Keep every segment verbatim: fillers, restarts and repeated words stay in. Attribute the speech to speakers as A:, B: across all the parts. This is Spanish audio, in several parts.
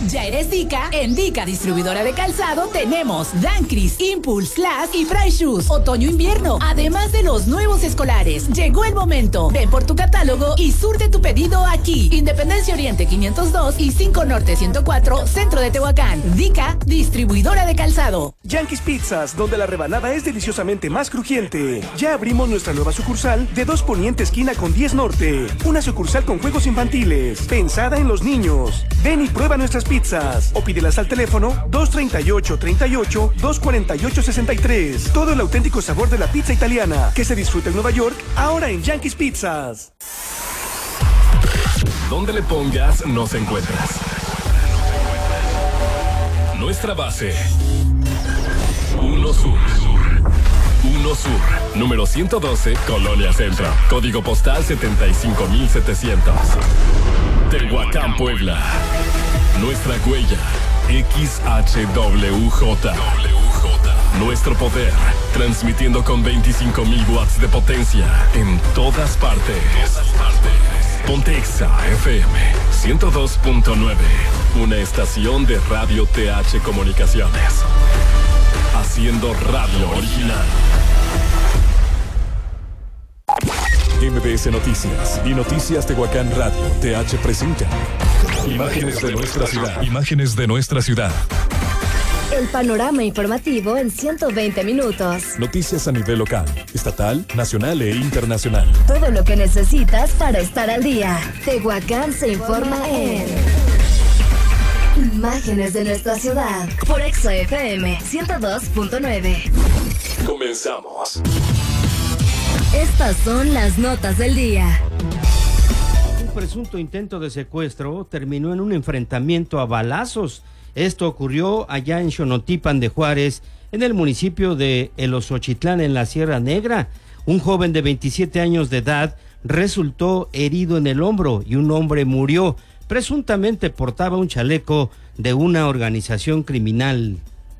A: ¿Ya eres Dica? En Dica Distribuidora de Calzado tenemos Dancris, Impulse, Class y Price Shoes. Otoño-invierno, además de los nuevos escolares. Llegó el momento. Ven por tu catálogo y surte tu pedido aquí. Independencia Oriente quinientos dos y cinco Norte ciento cuatro, Centro de Tehuacán. Dica Distribuidora de Calzado.
B: Yankees Pizzas, donde la rebanada es deliciosamente más crujiente. Ya abrimos nuestra nueva sucursal de dos Poniente esquina con diez Norte. Una sucursal con juegos infantiles, pensada en los niños. Ven y prueba nuestras pizzas o pídelas al teléfono dos treinta y ocho, treinta y ocho, dos cuarenta y ocho, sesenta y tres. Todo el auténtico sabor de la pizza italiana que se disfruta en Nueva York, ahora en Yankees Pizzas.
C: Donde le pongas, nos encuentras. Nuestra base. Uno Sur. Uno Sur. Número ciento doce, Colonia Centro. Código postal setenta y cinco mil setecientos. Tehuacán, Puebla. Nuestra huella. X H W J. Nuestro poder. Transmitiendo con veinticinco mil watts de potencia. En todas partes. Pontexa F M ciento dos punto nueve. Una estación de Radio T H Comunicaciones. Haciendo radio original.
D: M B S Noticias y Noticias Tehuacán Radio T H presentan imágenes de nuestra ciudad. Imágenes de nuestra ciudad.
E: El panorama informativo en ciento veinte minutos.
D: Noticias a nivel local, estatal, nacional e internacional.
E: Todo lo que necesitas para estar al día. Tehuacán se informa en Imágenes de nuestra ciudad. Por Exa F M ciento dos punto nueve.
C: Comenzamos.
E: Estas son las notas del día.
F: Un presunto intento de secuestro terminó en un enfrentamiento a balazos. Esto ocurrió allá en Xonotipan de Juárez, en el municipio de El Osochitlán, en la Sierra Negra. Un joven de veintisiete años de edad resultó herido en el hombro y un hombre murió. Presuntamente portaba un chaleco de una organización criminal.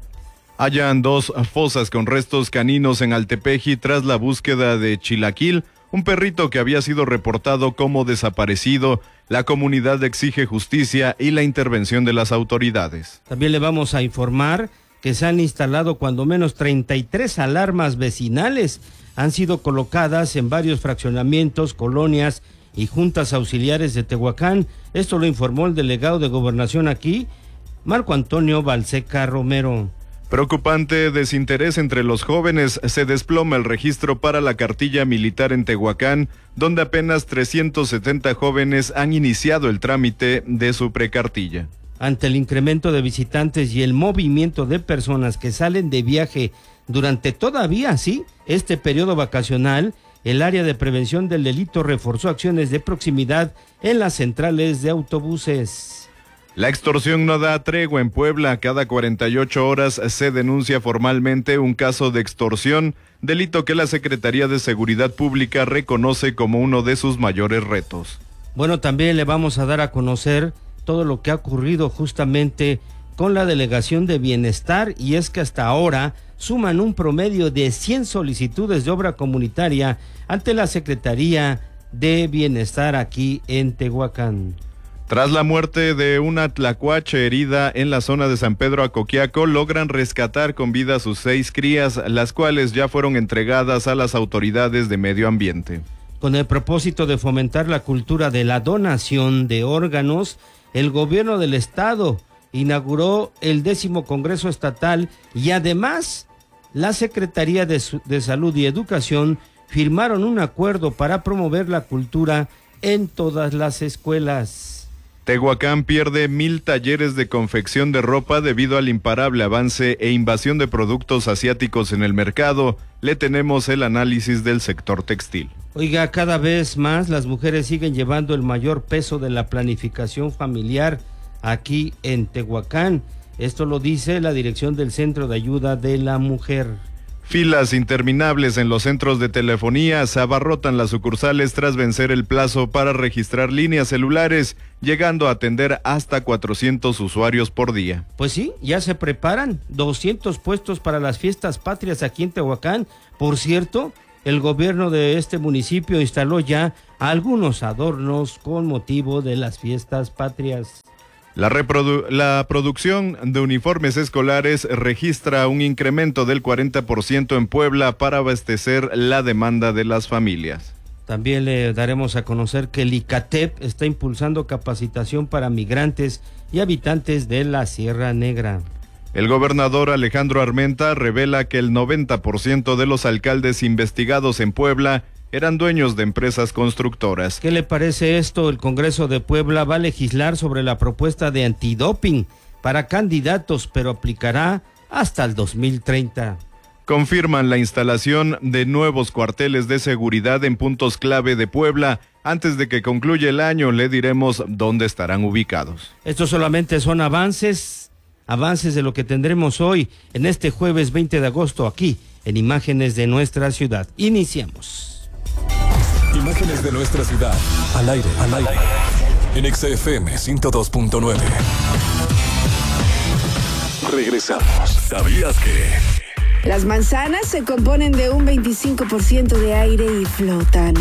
G: Hallan dos fosas con restos caninos en Altepeji tras la búsqueda de Chilaquil, un perrito que había sido reportado como desaparecido. La comunidad exige justicia y la intervención de las autoridades.
F: También le vamos a informar que se han instalado cuando menos treinta y tres alarmas vecinales. Han sido colocadas en varios fraccionamientos, colonias y juntas auxiliares de Tehuacán. Esto lo informó el delegado de Gobernación aquí, Marco Antonio Balseca Romero.
G: Preocupante desinterés entre los jóvenes. Se desploma el registro para la cartilla militar en Tehuacán, donde apenas trescientos setenta jóvenes han iniciado el trámite de su precartilla.
F: Ante el incremento de visitantes y el movimiento de personas que salen de viaje durante todavía, sí, este periodo vacacional, el área de prevención del delito reforzó acciones de proximidad en las centrales de autobuses.
G: La extorsión no da tregua en Puebla. Cada cuarenta y ocho horas se denuncia formalmente un caso de extorsión, delito que la Secretaría de Seguridad Pública reconoce como uno de sus mayores retos.
F: Bueno, también le vamos a dar a conocer todo lo que ha ocurrido justamente con la Delegación de Bienestar, y es que hasta ahora suman un promedio de cien solicitudes de obra comunitaria ante la Secretaría de Bienestar aquí en Tehuacán.
G: Tras la muerte de una tlacuache herida en la zona de San Pedro Acoquiaco, logran rescatar con vida a sus seis crías, las cuales ya fueron entregadas a las autoridades de medio ambiente.
F: Con el propósito de fomentar la cultura de la donación de órganos, el gobierno del estado inauguró el décimo Congreso Estatal y además la Secretaría de, de Salud y Educación firmaron un acuerdo para promover la cultura en todas las escuelas.
G: Tehuacán pierde mil talleres de confección de ropa debido al imparable avance e invasión de productos asiáticos en el mercado. Le tenemos el análisis del sector textil.
F: Oiga, cada vez más las mujeres siguen llevando el mayor peso de la planificación familiar aquí en Tehuacán. Esto lo dice la dirección del Centro de Ayuda de la Mujer.
G: Filas interminables en los centros de telefonía, se abarrotan las sucursales tras vencer el plazo para registrar líneas celulares, llegando a atender hasta cuatrocientos usuarios por día.
F: Pues sí, ya se preparan doscientos puestos para las fiestas patrias aquí en Tehuacán. Por cierto, el gobierno de este municipio instaló ya algunos adornos con motivo de las fiestas patrias.
G: La, reprodu- la producción de uniformes escolares registra un incremento del cuarenta por ciento en Puebla para abastecer la demanda de las familias.
F: También le daremos a conocer que el ICATEP está impulsando capacitación para migrantes y habitantes de la Sierra Negra.
G: El gobernador Alejandro Armenta revela que el noventa por ciento de los alcaldes investigados en Puebla eran dueños de empresas constructoras.
F: ¿Qué le parece esto? El Congreso de Puebla va a legislar sobre la propuesta de antidoping para candidatos, pero aplicará hasta el dos mil treinta.
G: Confirman la instalación de nuevos cuarteles de seguridad en puntos clave de Puebla. Antes de que concluya el año, le diremos dónde estarán ubicados.
F: Estos solamente son avances, avances de lo que tendremos hoy, en este jueves veinte de agosto, aquí, en Imágenes de Nuestra Ciudad. Iniciamos.
D: Imágenes de nuestra ciudad, al aire, al aire, en X F M ciento dos punto nueve. Regresamos. ¿Sabías que?
H: Las manzanas se componen de un veinticinco por ciento de aire y flotan.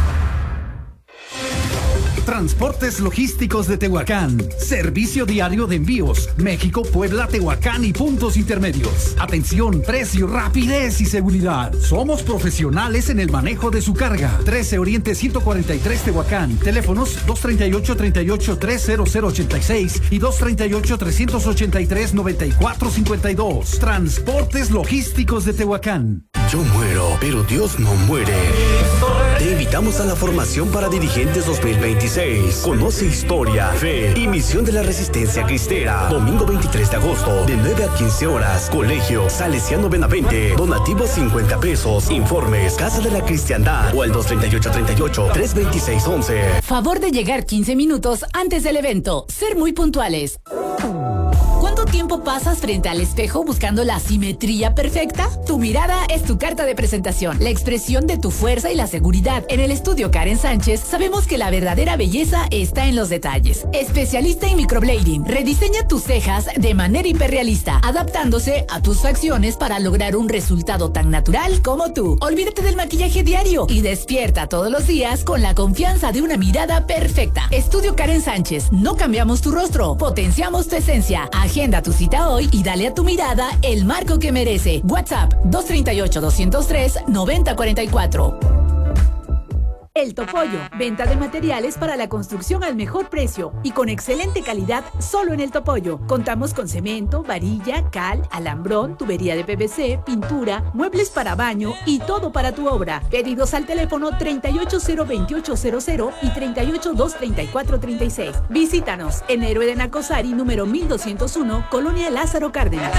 I: Transportes Logísticos de Tehuacán. Servicio diario de envíos. México, Puebla, Tehuacán y puntos intermedios. Atención, precio, rapidez y seguridad. Somos profesionales en el manejo de su carga. trece Oriente ciento cuarenta y tres Tehuacán. Teléfonos dos treinta y ocho, treinta y ocho, tres cero cero ochenta y seis y dos treinta y ocho, trescientos ochenta y tres, noventa y cuatro cincuenta y dos. Transportes Logísticos de Tehuacán.
J: Yo muero, pero Dios no muere. Te invitamos a la formación para dirigentes dos mil veintiséis. Conoce historia, fe y misión de la Resistencia Cristera. Domingo veintitrés de agosto, de nueve a quince horas. Colegio Salesiano Benavente. Donativo cincuenta pesos. Informes, Casa de la Cristiandad o al dos treinta y ocho, treinta y ocho, tres veintiséis, once.
A: Favor de llegar quince minutos antes del evento. Ser muy puntuales. ¿Cuánto tiempo pasas frente al espejo buscando la simetría perfecta? Tu mirada es tu carta de presentación, la expresión de tu fuerza y la seguridad. En el estudio Karen Sánchez sabemos que la verdadera belleza está en los detalles. Especialista en microblading, rediseña tus cejas de manera hiperrealista, adaptándose a tus facciones para lograr un resultado tan natural como tú. Olvídate del maquillaje diario y despierta todos los días con la confianza de una mirada perfecta. Estudio Karen Sánchez, no cambiamos tu rostro, potenciamos tu esencia. Agenda tu cita hoy y dale a tu mirada el marco que merece. WhatsApp dos treinta y ocho, doscientos tres, noventa cuarenta y cuatro.
K: El Topollo, venta de materiales para la construcción al mejor precio y con excelente calidad solo en El Topollo. Contamos con cemento, varilla, cal, alambrón, tubería de P V C, pintura, muebles para baño y todo para tu obra. Pedidos al teléfono treinta y ocho cero veintiocho cero cero y treinta y ocho dos treinta y cuatro treinta y seis. Visítanos en Héroe de Nacosari, número mil doscientos uno, Colonia Lázaro Cárdenas.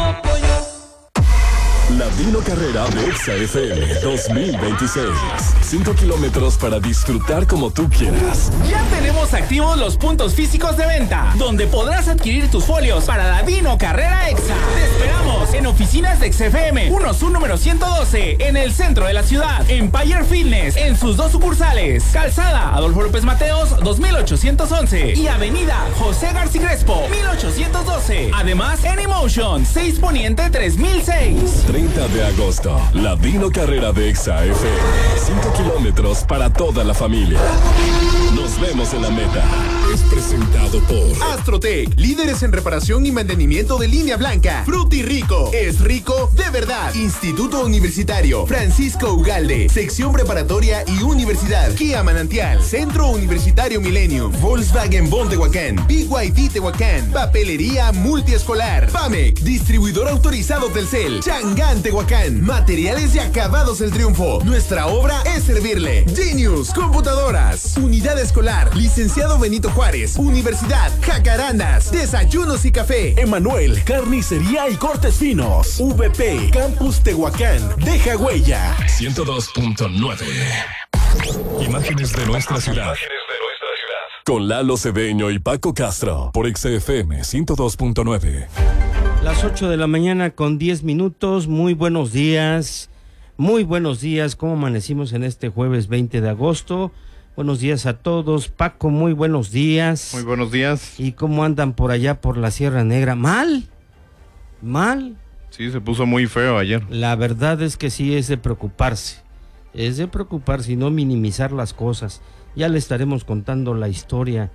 D: La Dino Carrera de Exa F M dos mil veintiséis. Cinco kilómetros para disfrutar como tú quieras.
L: Ya tenemos activos los puntos físicos de venta, donde podrás adquirir tus folios para la Dino Carrera Exa. Te esperamos en oficinas de X F M, uno Sur número ciento doce, en el centro de la ciudad. Empire Fitness, en sus dos sucursales. Calzada Adolfo López Mateos, dos mil ochocientos once. Y Avenida José García Crespo, mil ochocientos doce. Además, en Emotion, seis Poniente tres mil seis.
D: treinta de agosto, la Dino Carrera de Exa F M. cinco kilómetros para toda la familia. Nos vemos en la meta. Es presentado por
M: Astrotech, líderes en reparación y mantenimiento de línea blanca. Fruti Rico, es rico de verdad. Instituto Universitario Francisco Ugalde, sección preparatoria y universidad. Kia Manantial, Centro Universitario Millennium, Volkswagen Bon Tehuacán, B Y D Tehuacán, Papelería Multiescolar, Pamec, distribuidor autorizado Telcel, Changán Tehuacán, Materiales y Acabados El Triunfo. Nuestra obra es servirle. Genius Computadoras, Unidad Escolar, Licenciado Benito Juárez, Universidad Jacarandas, Desayunos y Café,
B: Emanuel, Carnicería y Cortes Finos, V P, Campus Tehuacán, Deja Huella.
D: ciento dos punto nueve. Imágenes de nuestra ciudad. Con Lalo Cedeño y Paco Castro por X F M ciento dos punto nueve.
F: Las ocho de la mañana con diez minutos. Muy buenos días. Muy buenos días. ¿Cómo amanecimos en este jueves veinte de agosto? Buenos días a todos. Paco, muy buenos días.
G: Muy buenos días.
F: ¿Y cómo andan por allá por la Sierra Negra? ¿Mal? ¿Mal?
G: Sí, se puso muy feo ayer.
F: La verdad es que sí es de preocuparse. Es de preocuparse y no minimizar las cosas. Ya le estaremos contando la historia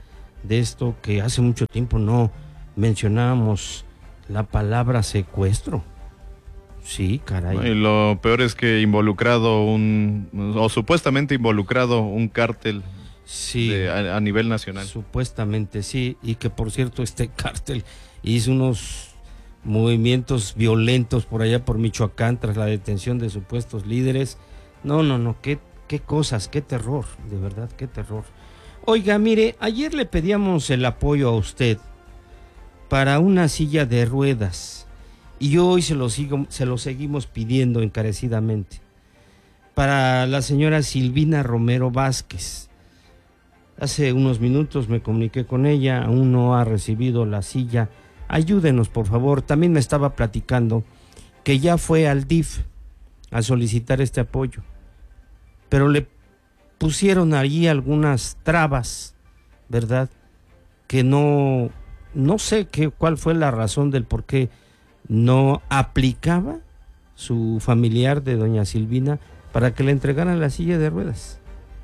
F: de esto que hace mucho tiempo no mencionábamos la palabra secuestro. Sí, caray.
G: Y lo peor es que involucrado un, o supuestamente involucrado un cártel
F: sí,
G: de, a, a nivel nacional.
F: Supuestamente sí, y que por cierto este cártel hizo unos movimientos violentos por allá por Michoacán tras la detención de supuestos líderes. No, no, no, qué, qué cosas, qué terror, de verdad, qué terror. Oiga, mire, ayer le pedíamos el apoyo a usted para una silla de ruedas. Y hoy se lo, sigo, se lo seguimos pidiendo encarecidamente. Para la señora Silvina Romero Vázquez. Hace unos minutos me comuniqué con ella, aún no ha recibido la silla. Ayúdenos, por favor. También me estaba platicando que ya fue al D I F a solicitar este apoyo. Pero le pusieron allí algunas trabas, ¿verdad? Que no, no sé qué, cuál fue la razón del por qué no aplicaba su familiar de doña Silvina para que le entregaran la silla de ruedas.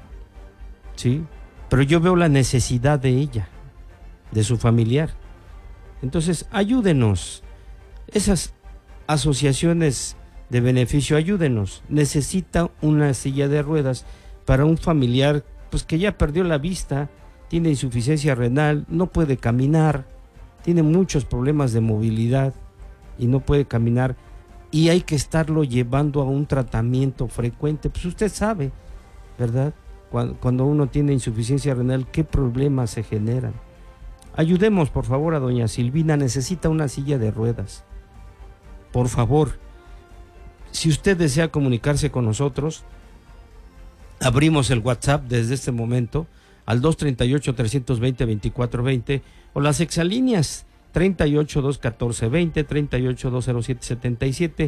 F: Sí, pero yo veo la necesidad de ella, de su familiar. Entonces, ayúdenos. Esas asociaciones de beneficio, ayúdenos. Necesita una silla de ruedas para un familiar pues que ya perdió la vista, tiene insuficiencia renal, no puede caminar, tiene muchos problemas de movilidad y no puede caminar, y hay que estarlo llevando a un tratamiento frecuente. Pues usted sabe, ¿verdad? Cuando, cuando uno tiene insuficiencia renal, ¿qué problemas se generan? Ayudemos, por favor, a doña Silvina, necesita una silla de ruedas. Por favor, si usted desea comunicarse con nosotros, abrimos el WhatsApp desde este momento al dos treinta y ocho, trescientos veinte, veinticuatro veinte o las exalíneas treinta y ocho, doscientos catorce, veinte, treinta y ocho, doscientos siete, setenta y siete,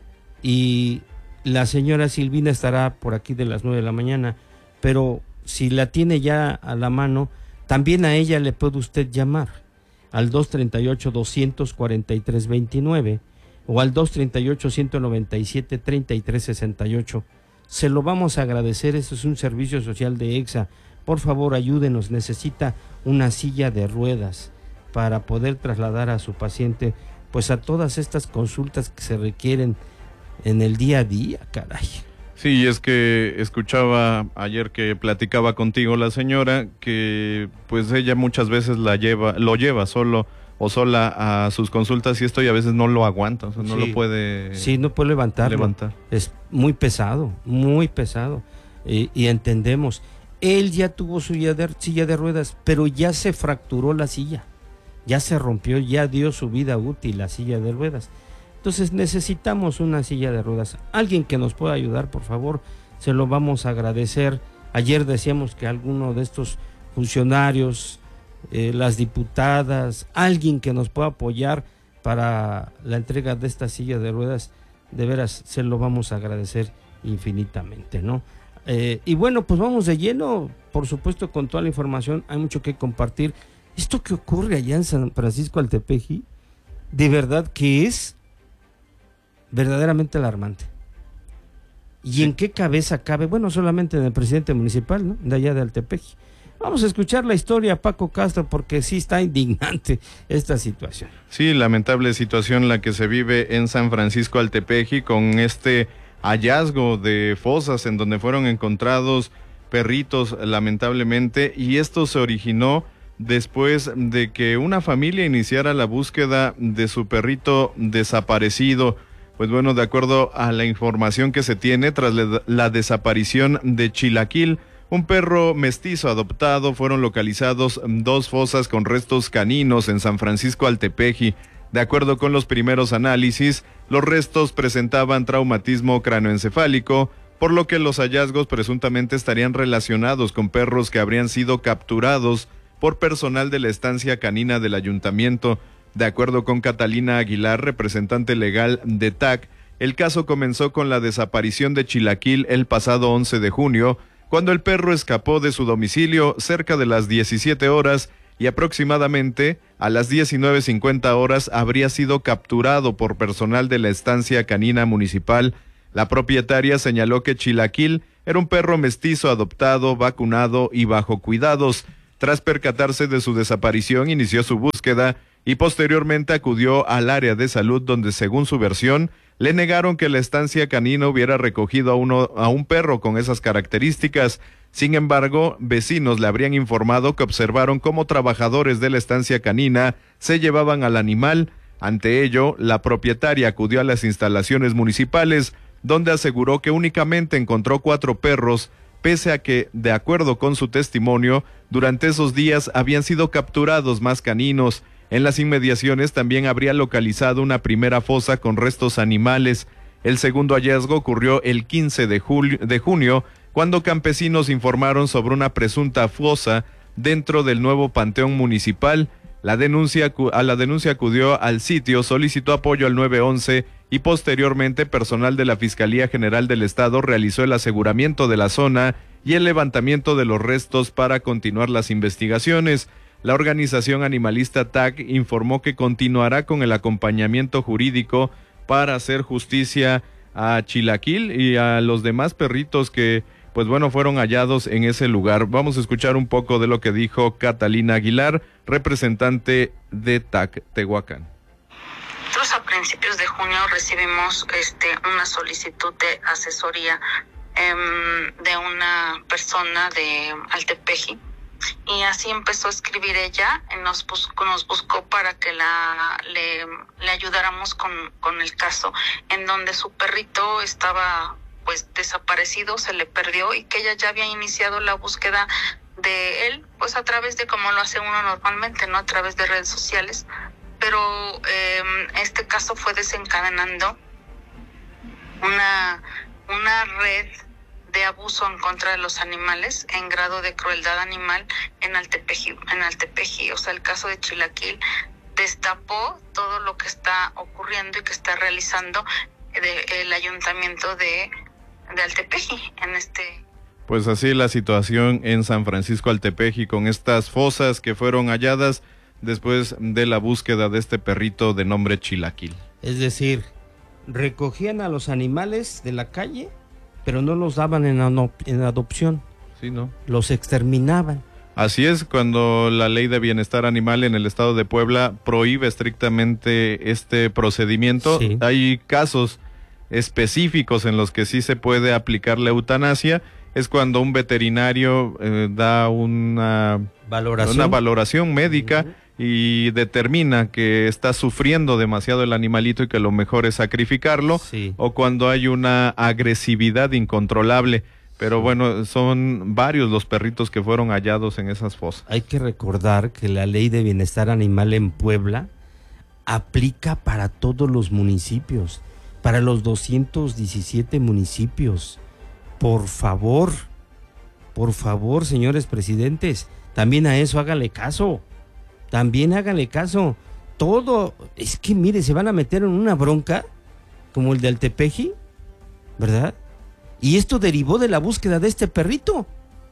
F: y la señora Silvina estará por aquí de las nueve de la mañana, pero si la tiene ya a la mano, también a ella le puede usted llamar al dos treinta y ocho, doscientos cuarenta y tres, veintinueve o al dos treinta y ocho, ciento noventa y siete, treinta y tres sesenta y ocho. Se lo vamos a agradecer, esto es un servicio social de EXA. Por favor, ayúdenos, necesita una silla de ruedas para poder trasladar a su paciente pues a todas estas consultas que se requieren en el día a día, caray.
G: Sí, es que escuchaba ayer que platicaba contigo la señora que pues ella muchas veces la lleva, lo lleva solo o sola a sus consultas y esto y a veces no lo aguanta, o sea, no
F: sí,
G: lo puede
F: sí, no puede levantarlo.
G: levantar.
F: Es muy pesado, muy pesado, y, y entendemos. Él ya tuvo su silla de, silla de ruedas, pero ya se fracturó la silla, ya se rompió, ya dio su vida útil la silla de ruedas. Entonces necesitamos una silla de ruedas. Alguien que nos pueda ayudar, por favor, se lo vamos a agradecer. Ayer decíamos que alguno de estos funcionarios, eh, las diputadas, alguien que nos pueda apoyar para la entrega de esta silla de ruedas, de veras se lo vamos a agradecer infinitamente, ¿no? Eh, y bueno, pues vamos de lleno, por supuesto, con toda la información. Hay mucho que compartir. Esto que ocurre allá en San Francisco Altepeji, de verdad que es verdaderamente alarmante. ¿Y sí. en qué cabeza cabe? Bueno, solamente en el presidente municipal, ¿no?, de allá de Altepeji. Vamos a escuchar la historia, Paco Castro, porque sí está indignante esta situación.
G: Sí, lamentable situación la que se vive en San Francisco Altepeji con este hallazgo de fosas en donde fueron encontrados perritos, lamentablemente, y esto se originó después de que una familia iniciara la búsqueda de su perrito desaparecido. Pues bueno, de acuerdo a la información que se tiene, tras la desaparición de Chilaquil, un perro mestizo adoptado, fueron localizados dos fosas con restos caninos en San Francisco Altepeji. De acuerdo con los primeros análisis, los restos presentaban traumatismo cranoencefálico, por lo que los hallazgos presuntamente estarían relacionados con perros que habrían sido capturados por personal de la estancia canina del ayuntamiento. De acuerdo con Catalina Aguilar, representante legal de T A C, el caso comenzó con la desaparición de Chilaquil el pasado once de junio, cuando el perro escapó de su domicilio cerca de las diecisiete horas y aproximadamente a las diecinueve cincuenta horas habría sido capturado por personal de la estancia canina municipal. La propietaria señaló que Chilaquil era un perro mestizo adoptado, vacunado y bajo cuidados. Tras percatarse de su desaparición, inició su búsqueda y posteriormente acudió al área de salud donde, según su versión, le negaron que la estancia canina hubiera recogido a, uno, a un perro con esas características. Sin embargo, vecinos le habrían informado que observaron cómo trabajadores de la estancia canina se llevaban al animal. Ante ello, la propietaria acudió a las instalaciones municipales, donde aseguró que únicamente encontró cuatro perros, pese a que, de acuerdo con su testimonio, durante esos días habían sido capturados más caninos. En las inmediaciones también habría localizado una primera fosa con restos animales. El segundo hallazgo ocurrió el quince de junio, cuando campesinos informaron sobre una presunta fosa dentro del nuevo panteón municipal. La denuncia, a la denuncia acudió al sitio, solicitó apoyo al nueve once y posteriormente personal de la Fiscalía General del Estado realizó el aseguramiento de la zona y el levantamiento de los restos para continuar las investigaciones. La organización animalista T A C informó que continuará con el acompañamiento jurídico para hacer justicia a Chilaquil y a los demás perritos que, pues bueno, fueron hallados en ese lugar. Vamos a escuchar un poco de lo que dijo Catalina Aguilar, representante de T A C Tehuacán.
N: Nosotros a principios de junio recibimos este una solicitud de asesoría eh, de una persona de Altepeji. Y así empezó a escribir ella, nos buscó, nos buscó para que la le, le ayudáramos con, con el caso, en donde su perrito estaba pues desaparecido, se le perdió y que ella ya había iniciado la búsqueda de él, pues a través de como lo hace uno normalmente, ¿no? A través de redes sociales, pero eh, este caso fue desencadenando una, una red de abuso en contra de los animales en grado de crueldad animal en Altepeji, en Altepeji, o sea, el caso de Chilaquil destapó todo lo que está ocurriendo y que está realizando de, el ayuntamiento de, de Altepeji en este.
G: Pues así la situación en San Francisco Altepeji con estas fosas que fueron halladas después de la búsqueda de este perrito de nombre Chilaquil.
F: Es decir, recogían a los animales de la calle, pero no los daban en, anop- en adopción.
G: Sí, ¿no?
F: Los exterminaban.
G: Así es, cuando la ley de bienestar animal en el estado de Puebla prohíbe estrictamente este procedimiento, sí. Hay casos específicos en los que sí se puede aplicar la eutanasia. Es cuando un veterinario eh, da una valoración, una valoración médica uh-huh. y determina que está sufriendo demasiado el animalito y que lo mejor es sacrificarlo, sí. o cuando hay una agresividad incontrolable. Pero sí. bueno, son varios los perritos que fueron hallados en esas fosas.
F: Hay que recordar que la ley de bienestar animal en Puebla aplica para todos los municipios, para los doscientos diecisiete municipios. Por favor, por favor, señores presidentes, también a eso hágale caso. También háganle caso. Todo, es que mire, se van a meter en una bronca como el de Altepeji, ¿verdad? Y esto derivó de la búsqueda de este perrito.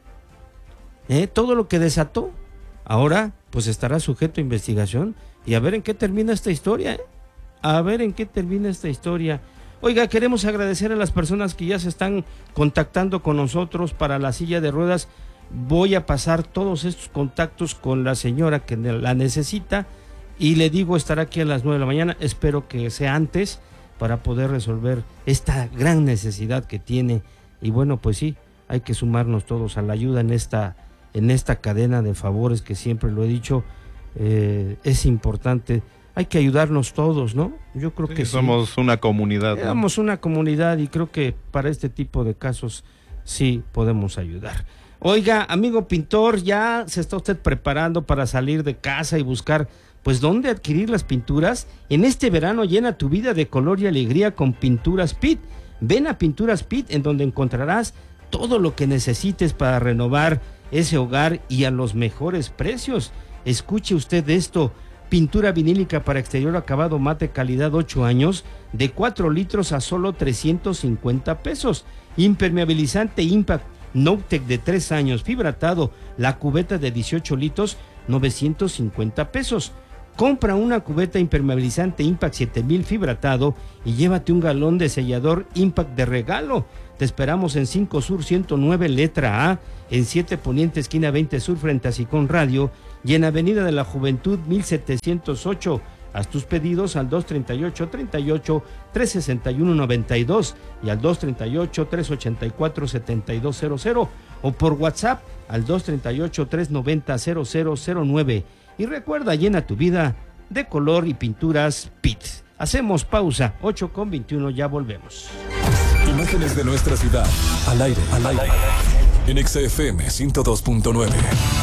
F: ¿Eh? Todo lo que desató. Ahora, pues estará sujeto a investigación y a ver en qué termina esta historia, ¿eh? A ver en qué termina esta historia. Oiga, queremos agradecer a las personas que ya se están contactando con nosotros para la silla de ruedas. Voy a pasar todos estos contactos con la señora que la necesita y le digo estará aquí a las nueve de la mañana, espero que sea antes para poder resolver esta gran necesidad que tiene y bueno, pues sí, hay que sumarnos todos a la ayuda en esta, en esta cadena de favores que siempre lo he dicho, eh, es importante, hay que ayudarnos todos, ¿no? Yo creo
G: sí,
F: que
G: somos
F: sí.
G: una comunidad, ¿no?
F: Somos una comunidad y creo que para este tipo de casos sí podemos ayudar. Oiga, amigo pintor, ya se está usted preparando para salir de casa y buscar, pues, dónde adquirir las pinturas. En este verano llena tu vida de color y alegría con Pinturas Pitt. Ven a Pinturas Pitt, en donde encontrarás todo lo que necesites para renovar ese hogar y a los mejores precios. Escuche usted esto, pintura vinílica para exterior acabado mate calidad ocho años, de cuatro litros a solo trescientos cincuenta pesos. Impermeabilizante Impact Nowtec de tres años, fibratado, la cubeta de dieciocho litros, novecientos cincuenta pesos. Compra una cubeta impermeabilizante Impact siete mil fibratado y llévate un galón de sellador Impact de regalo. Te esperamos en cinco Sur ciento nueve, letra A, en siete Poniente, esquina veinte Sur, frente a Sicón Radio, y en Avenida de la Juventud mil setecientos ocho. Haz tus pedidos al dos treinta y ocho, treinta y ocho, trescientos sesenta y uno, noventa y dos y al dos treinta y ocho, trescientos ochenta y cuatro, setenta y dos cero cero o por WhatsApp al dos treinta y ocho, trescientos noventa, cero cero cero nueve. Y recuerda, llena tu vida de color y pinturas P I T. Hacemos pausa, ocho con veintiuno, ya volvemos.
D: Imágenes de nuestra ciudad, al aire, al aire, en X F M ciento dos punto nueve.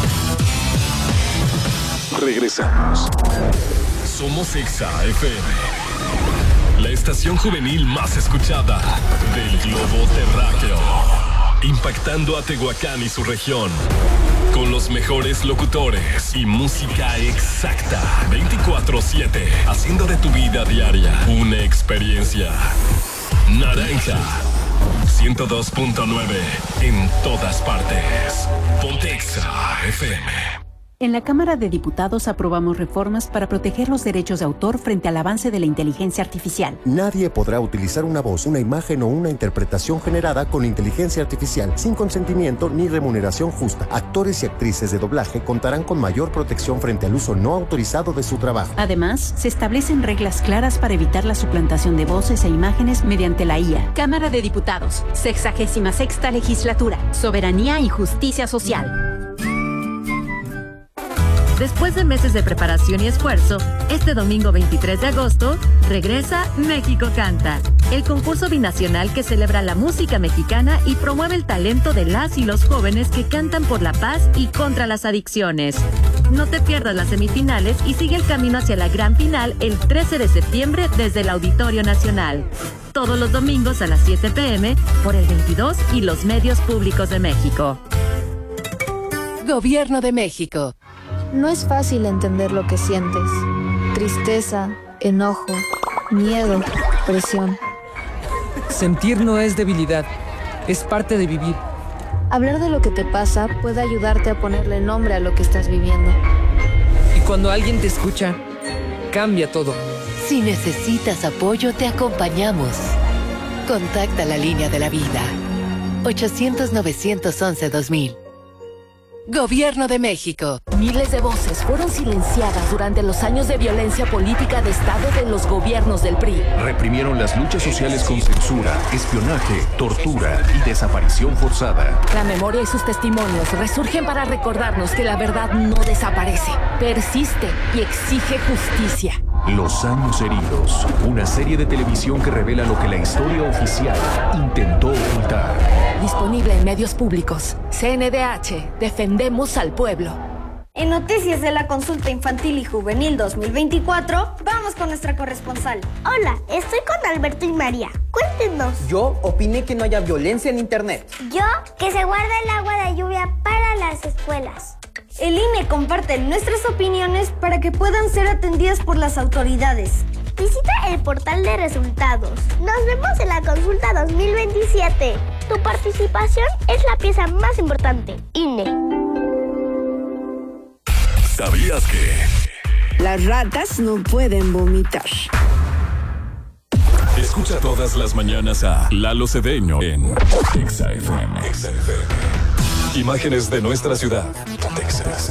D: Regresamos.
C: Somos Exa F M, la estación juvenil más escuchada del globo terráqueo, impactando a Tehuacán y su región, con los mejores locutores y música exacta, veinticuatro siete, haciendo de tu vida diaria una experiencia. Naranja, ciento dos punto nueve, en todas partes. Ponte Exa F M.
O: En la Cámara de Diputados aprobamos reformas para proteger los derechos de autor frente al avance de la inteligencia artificial.
P: Nadie podrá utilizar una voz, una imagen o una interpretación generada con inteligencia artificial sin consentimiento ni remuneración justa. Actores y actrices de doblaje contarán con mayor protección frente al uso no autorizado de su trabajo.
O: Además, se establecen reglas claras para evitar la suplantación de voces e imágenes mediante la I A.
Q: Cámara de Diputados, sexagésima sexta legislatura, soberanía y justicia social.
R: Después de meses de preparación y esfuerzo, este domingo veintitrés de agosto, regresa México Canta, el concurso binacional que celebra la música mexicana y promueve el talento de las y los jóvenes que cantan por la paz y contra las adicciones. No te pierdas las semifinales y sigue el camino hacia la gran final el trece de septiembre desde el Auditorio Nacional. Todos los domingos a las siete pe eme por el veintidós y los medios públicos de México.
S: Gobierno de México.
T: No es fácil entender lo que sientes. Tristeza, enojo, miedo, presión.
U: Sentir no es debilidad, es parte de vivir.
T: Hablar de lo que te pasa puede ayudarte a ponerle nombre a lo que estás viviendo.
U: Y cuando alguien te escucha, cambia todo.
S: Si necesitas apoyo, te acompañamos. Contacta la línea de la vida. ochocientos, novecientos once, dos mil. Gobierno de México.
V: Miles de voces fueron silenciadas durante los años de violencia política de Estado de los gobiernos del P R I.
W: Reprimieron las luchas sociales con censura, espionaje, tortura y desaparición forzada.
V: La memoria y sus testimonios resurgen para recordarnos que la verdad no desaparece, persiste y exige justicia.
W: Los años heridos, una serie de televisión que revela lo que la historia oficial intentó ocultar.
V: Disponible en medios públicos. C N D H, defendemos al pueblo.
X: En noticias de la consulta infantil y juvenil dos mil veinticuatro, vamos con nuestra corresponsal.
Y: Hola, estoy con Alberto y María. Cuéntenos.
Z: Yo opiné que no haya violencia en internet.
Y: Yo, que se guarda el agua de lluvia para las escuelas.
X: El I N E comparte nuestras opiniones para que puedan ser atendidas por las autoridades.
Y: Visita el portal de resultados. Nos vemos en la consulta dos mil veintisiete. Tu participación es la pieza más importante. I N E.
D: ¿Sabías que?
H: Las ratas no pueden vomitar.
D: Escucha todas las mañanas a Lalo Cedeño en Exa F M. Exa F M. Imágenes de nuestra ciudad. Texas.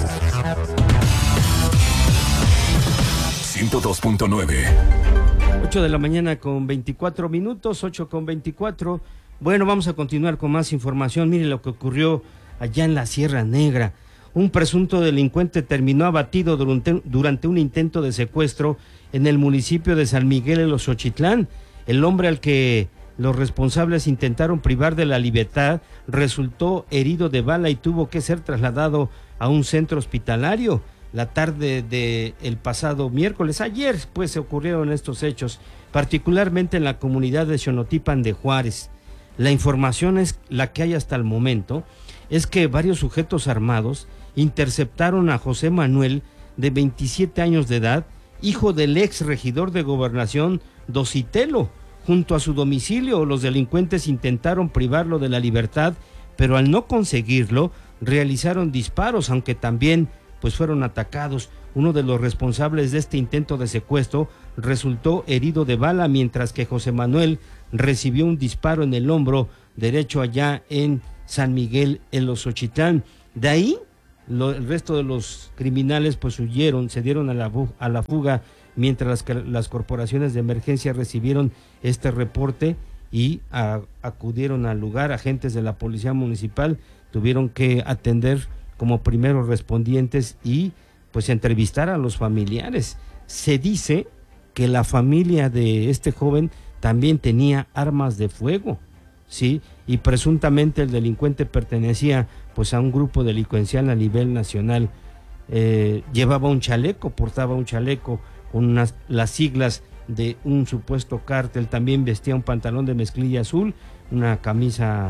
D: ciento dos punto nueve.
F: ocho de la mañana con veinticuatro minutos, ocho con veinticuatro. Bueno, vamos a continuar con más información. Miren lo que ocurrió allá en la Sierra Negra. Un presunto delincuente terminó abatido durante, durante un intento de secuestro en el municipio de San Miguel de los Ochitlán. El hombre al que los responsables intentaron privar de la libertad resultó herido de bala y tuvo que ser trasladado a un centro hospitalario. La tarde del pasado miércoles, ayer pues se ocurrieron estos hechos, particularmente en la comunidad de Xonotipan de Juárez. La información es la que hay hasta el momento, es que varios sujetos armados interceptaron a José Manuel, de veintisiete años de edad, hijo del ex regidor de Gobernación Docitelo. Junto a su domicilio, los delincuentes intentaron privarlo de la libertad, pero al no conseguirlo, realizaron disparos, aunque también pues fueron atacados. Uno de los responsables de este intento de secuestro resultó herido de bala, mientras que José Manuel recibió un disparo en el hombro derecho allá en San Miguel, en Los Xochitlán. De ahí, lo, el resto de los criminales pues huyeron, se dieron a la, a la fuga, mientras que las corporaciones de emergencia recibieron este reporte y a, acudieron al lugar. Agentes de la policía municipal tuvieron que atender como primeros respondientes y pues entrevistar a los familiares. Se dice que la familia de este joven también tenía armas de fuego, sí, y presuntamente el delincuente pertenecía pues a un grupo delincuencial a nivel nacional. Eh, llevaba un chaleco, portaba un chaleco con unas, las siglas de un supuesto cártel. También vestía un pantalón de mezclilla azul, una camisa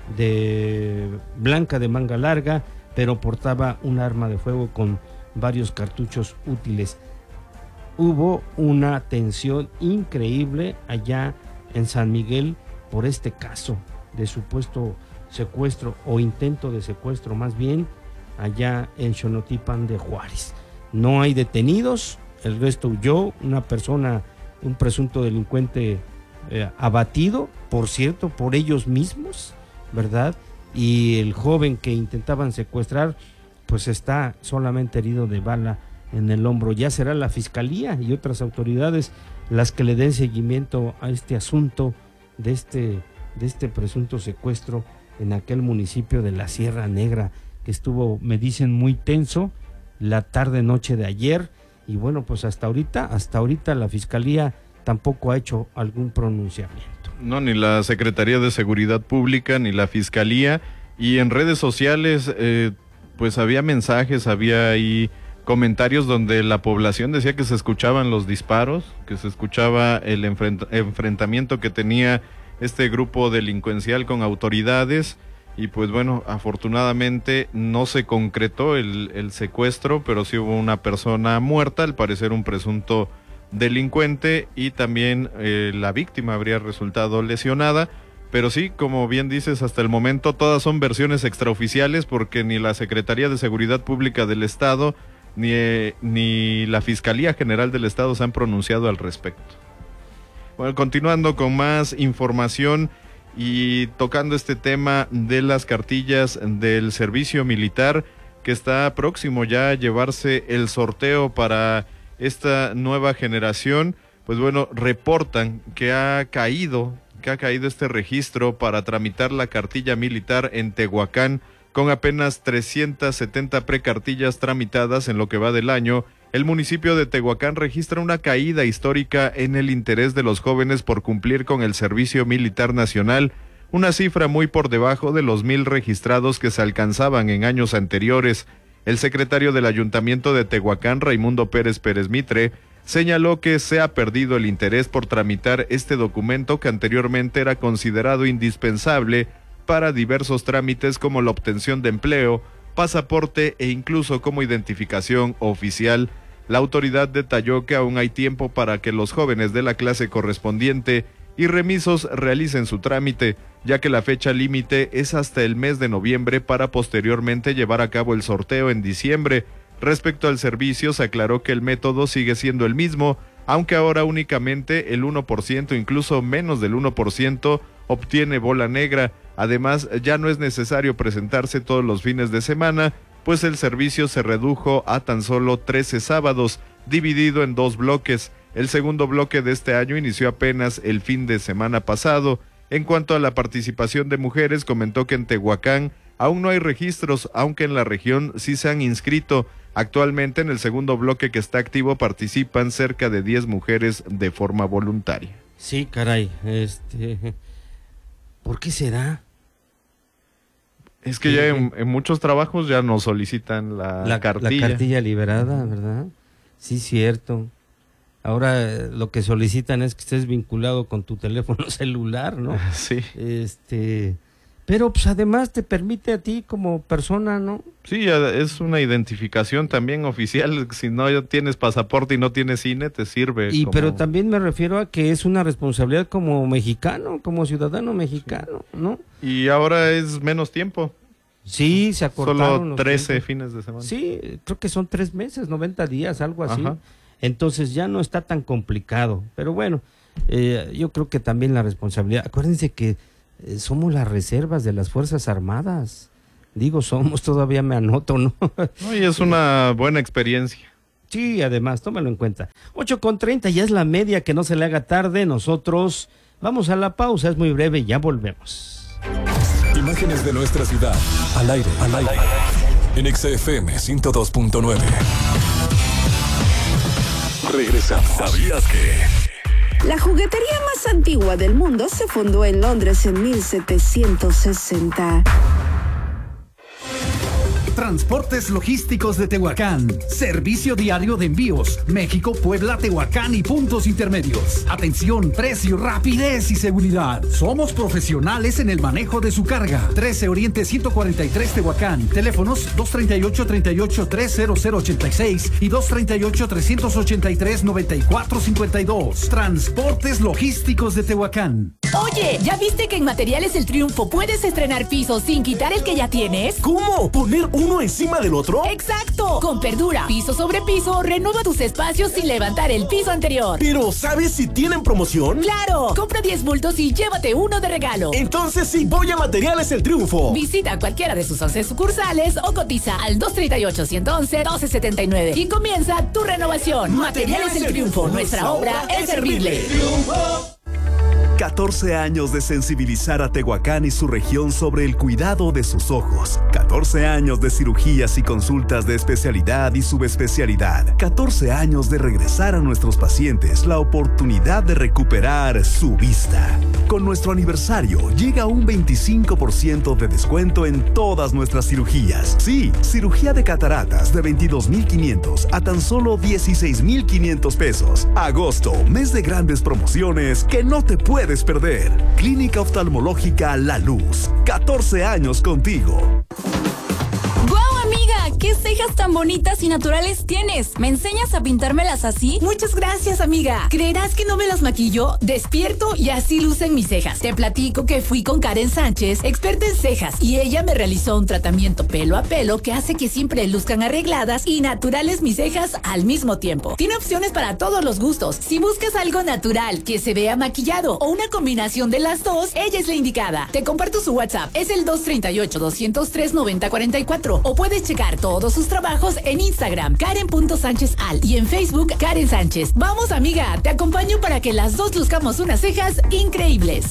F: de blanca de manga larga, pero portaba un arma de fuego con varios cartuchos útiles. Hubo una tensión increíble allá en San Miguel por este caso de supuesto secuestro o intento de secuestro, más bien, allá en Xonotipan de Juárez. No hay detenidos, el resto huyó. Una persona, un presunto delincuente eh, abatido, por cierto, por ellos mismos, ¿verdad? Y el joven que intentaban secuestrar pues está solamente herido de bala en el hombro. Ya será la fiscalía y otras autoridades las que le den seguimiento a este asunto de este, de este presunto secuestro en aquel municipio de la Sierra Negra, que estuvo, me dicen, muy tenso la tarde noche de ayer. Y bueno, pues hasta ahorita, hasta ahorita la fiscalía tampoco ha hecho algún pronunciamiento.
G: No, ni la Secretaría de Seguridad Pública, ni la Fiscalía. Y en redes sociales, eh, pues había mensajes, había ahí comentarios donde la población decía que se escuchaban los disparos, que se escuchaba el enfrent- enfrentamiento que tenía este grupo delincuencial con autoridades. Y pues bueno, afortunadamente no se concretó el, el secuestro, pero sí hubo una persona muerta, al parecer un presunto delincuente, y también eh, la víctima habría resultado lesionada. Pero sí, como bien dices, hasta el momento todas son versiones extraoficiales, porque ni la Secretaría de Seguridad Pública del Estado ni, eh, ni la Fiscalía General del Estado se han pronunciado al respecto. Bueno, continuando con más información y tocando este tema de las cartillas del servicio militar, que está próximo ya a llevarse el sorteo para esta nueva generación, pues bueno, reportan que ha caído, que ha caído este registro para tramitar la cartilla militar en Tehuacán, con apenas trescientas setenta precartillas tramitadas en lo que va del año. El municipio de Tehuacán registra una caída histórica en el interés de los jóvenes por cumplir con el servicio militar nacional, una cifra muy por debajo de los mil registrados que se alcanzaban en años anteriores. El secretario del Ayuntamiento de Tehuacán, Raimundo Pérez Pérez Mitre, señaló que se ha perdido el interés por tramitar este documento, que anteriormente era considerado indispensable para diversos trámites como la obtención de empleo, pasaporte e incluso como identificación oficial. La autoridad detalló que aún hay tiempo para que los jóvenes de la clase correspondiente y remisos realicen su trámite, ya que la fecha límite es hasta el mes de noviembre para posteriormente llevar a cabo el sorteo en diciembre. Respecto al servicio, se aclaró que el método sigue siendo el mismo, aunque ahora únicamente el uno por ciento, incluso menos del uno por ciento, obtiene bola negra. Además, ya no es necesario presentarse todos los fines de semana, pues el servicio se redujo a tan solo trece sábados, dividido en dos bloques. El segundo bloque de este año inició apenas el fin de semana pasado. En cuanto a la participación de mujeres, comentó que en Tehuacán aún no hay registros, aunque en la región sí se han inscrito. Actualmente en el segundo bloque que está activo participan cerca de diez mujeres de forma voluntaria.
F: Sí, caray, este, ¿por qué será?
G: Es que ya en, en muchos trabajos ya nos solicitan la,
F: la
G: cartilla.
F: La cartilla liberada, ¿verdad? Sí, cierto. Ahora lo que solicitan es que estés vinculado con tu teléfono celular, ¿no?
G: Sí.
F: Este, pero pues además te permite a ti como persona, ¿no?
G: Sí, es una identificación también oficial. Si no tienes pasaporte y no tienes C I N E, te sirve.
F: Y
G: como...
F: pero también me refiero a que es una responsabilidad como mexicano, como ciudadano mexicano, ¿no?
G: Y ahora es menos tiempo.
F: Sí, se acortaron.
G: Solo trece fines de semana.
F: Sí, creo que son tres meses, noventa días, algo así.
G: Ajá.
F: Entonces ya no está tan complicado. Pero bueno, eh, yo creo que también la responsabilidad. Acuérdense que eh, somos las reservas de las Fuerzas Armadas. Digo, somos, todavía me anoto, ¿no?
G: No, y es una buena experiencia.
F: Sí, además, tómalo en cuenta. ocho con treinta, ya es la media, que no se le haga tarde. Nosotros vamos a la pausa, es muy breve, ya volvemos.
D: Imágenes de nuestra ciudad, al aire, al aire, en X F M ciento dos punto nueve. Regresamos. ¿Sabías que?
H: La juguetería más antigua del mundo se fundó en Londres en mil setecientos sesenta.
A: Transportes Logísticos de Tehuacán. Servicio diario de envíos. México, Puebla, Tehuacán y puntos intermedios. Atención, precio, rapidez y seguridad. Somos profesionales en el manejo de su carga. trece Oriente ciento cuarenta y tres Tehuacán. Teléfonos dos treinta y ocho, treinta y ocho, tres cero cero ochenta y seis y dos treinta y ocho, trescientos ochenta y tres, noventa y cuatro cincuenta y dos. Transportes Logísticos de Tehuacán.
V: Oye, ¿ya viste que en Materiales El Triunfo puedes estrenar piso sin quitar el que ya tienes?
E: ¿Cómo? ¿Poner uno encima del otro?
V: ¡Exacto! Con Perdura, piso sobre piso, renueva tus espacios sin levantar el piso anterior.
E: Pero, ¿sabes si tienen promoción?
V: ¡Claro! Compra diez bultos y llévate uno de regalo.
E: Entonces sí, voy a Materiales El Triunfo.
V: Visita cualquiera de sus once sucursales o cotiza al dos treinta y ocho, ciento once, doce setenta y nueve y comienza tu renovación. Materiales El Triunfo, nuestra obra es servirle.
I: catorce años de sensibilizar a Tehuacán y su región sobre el cuidado de sus ojos. catorce años de cirugías y consultas de especialidad y subespecialidad. catorce años de regresar a nuestros pacientes la oportunidad de recuperar su vista. Con nuestro aniversario llega un veinticinco por ciento de descuento en todas nuestras cirugías. Sí, cirugía de cataratas de veintidós mil quinientos a tan solo dieciséis mil quinientos pesos. Agosto, mes de grandes promociones que no te puedes perder. Clínica Oftalmológica La Luz. catorce años contigo.
J: ¡Guau, amiga! ¿Qué cejas tan bonitas y naturales tienes? ¿Me enseñas a pintármelas así?
V: Muchas gracias, amiga. ¿Creerás que no me las maquillo? Despierto y así lucen mis cejas. Te platico que fui con Karen Sánchez, experta en cejas, y ella me realizó un tratamiento pelo a pelo que hace que siempre luzcan arregladas y naturales mis cejas al mismo tiempo. Tiene opciones para todos los gustos. Si buscas algo natural, que se vea maquillado o una combinación de las dos, ella es la indicada. Te comparto su WhatsApp. Es el dos treinta y ocho, doscientos tres, noventa cuarenta y cuatro. O puedes checar todos sus trabajos en Instagram, Karen punto Sánchez Al, y en Facebook, Karen Sánchez. Vamos, amiga, te acompaño para que las dos luzcamos unas cejas increíbles.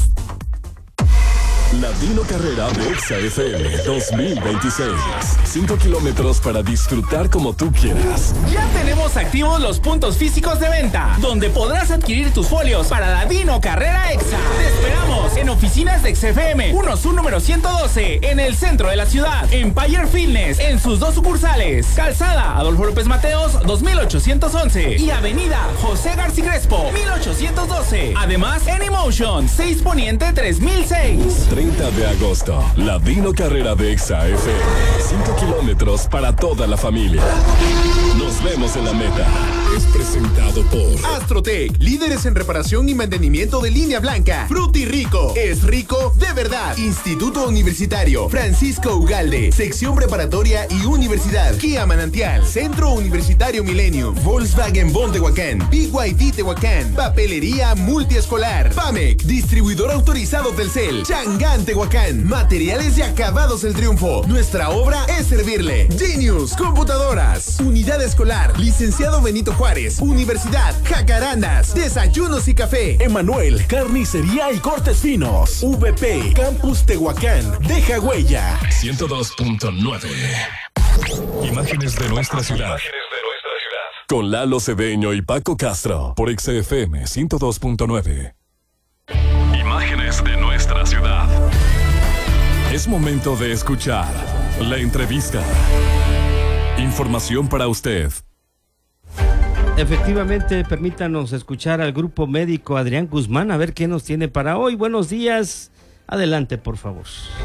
D: Ladino Carrera de Exa F M dos mil veintiséis. Cinco kilómetros para disfrutar como tú quieras.
K: Ya tenemos activos los puntos físicos de venta, donde podrás adquirir tus folios para Ladino Carrera Exa. Te esperamos en oficinas de X F M, uno Sur número ciento doce, en el centro de la ciudad. Empire Fitness, en sus dos sucursales. Calzada Adolfo López Mateos, dos mil ochocientos once. Y Avenida José García Crespo, mil ochocientos doce. Además, en Emotion, seis Poniente tres mil seis.
D: treinta de agosto, Ladino Carrera de Exa F M. cinco kilómetros para toda la familia. Nos vemos en la meta. Es presentado por
M: Astrotech, líderes en reparación y mantenimiento de línea blanca. Fruti Rico, es rico de verdad. Instituto Universitario Francisco Ugalde, sección preparatoria y universidad. Kia Manantial, Centro Universitario Millennium, Volkswagen Bon Tehuacán, B Y D Tehuacán, Papelería Multiescolar, Pamec, distribuidor autorizado Telcel, Changán Tehuacán, Materiales y Acabados El Triunfo. Nuestra obra es servirle. Genius, computadoras, unidad escolar, licenciado Benito Juárez, Universidad, Jacarandas, desayunos y café.
E: Emanuel, carnicería y cortes finos. V P, Campus Tehuacán, deja huella.
D: ciento dos punto nueve. Imágenes de nuestra ciudad. Con Lalo Cedeño y Paco Castro por X F M ciento dos punto nueve. Imágenes de nuestra ciudad. Es momento de escuchar la entrevista. Información para usted.
F: Efectivamente, permítanos escuchar al grupo médico Adrián Guzmán a ver qué nos tiene para hoy. Buenos días. Adelante, por favor.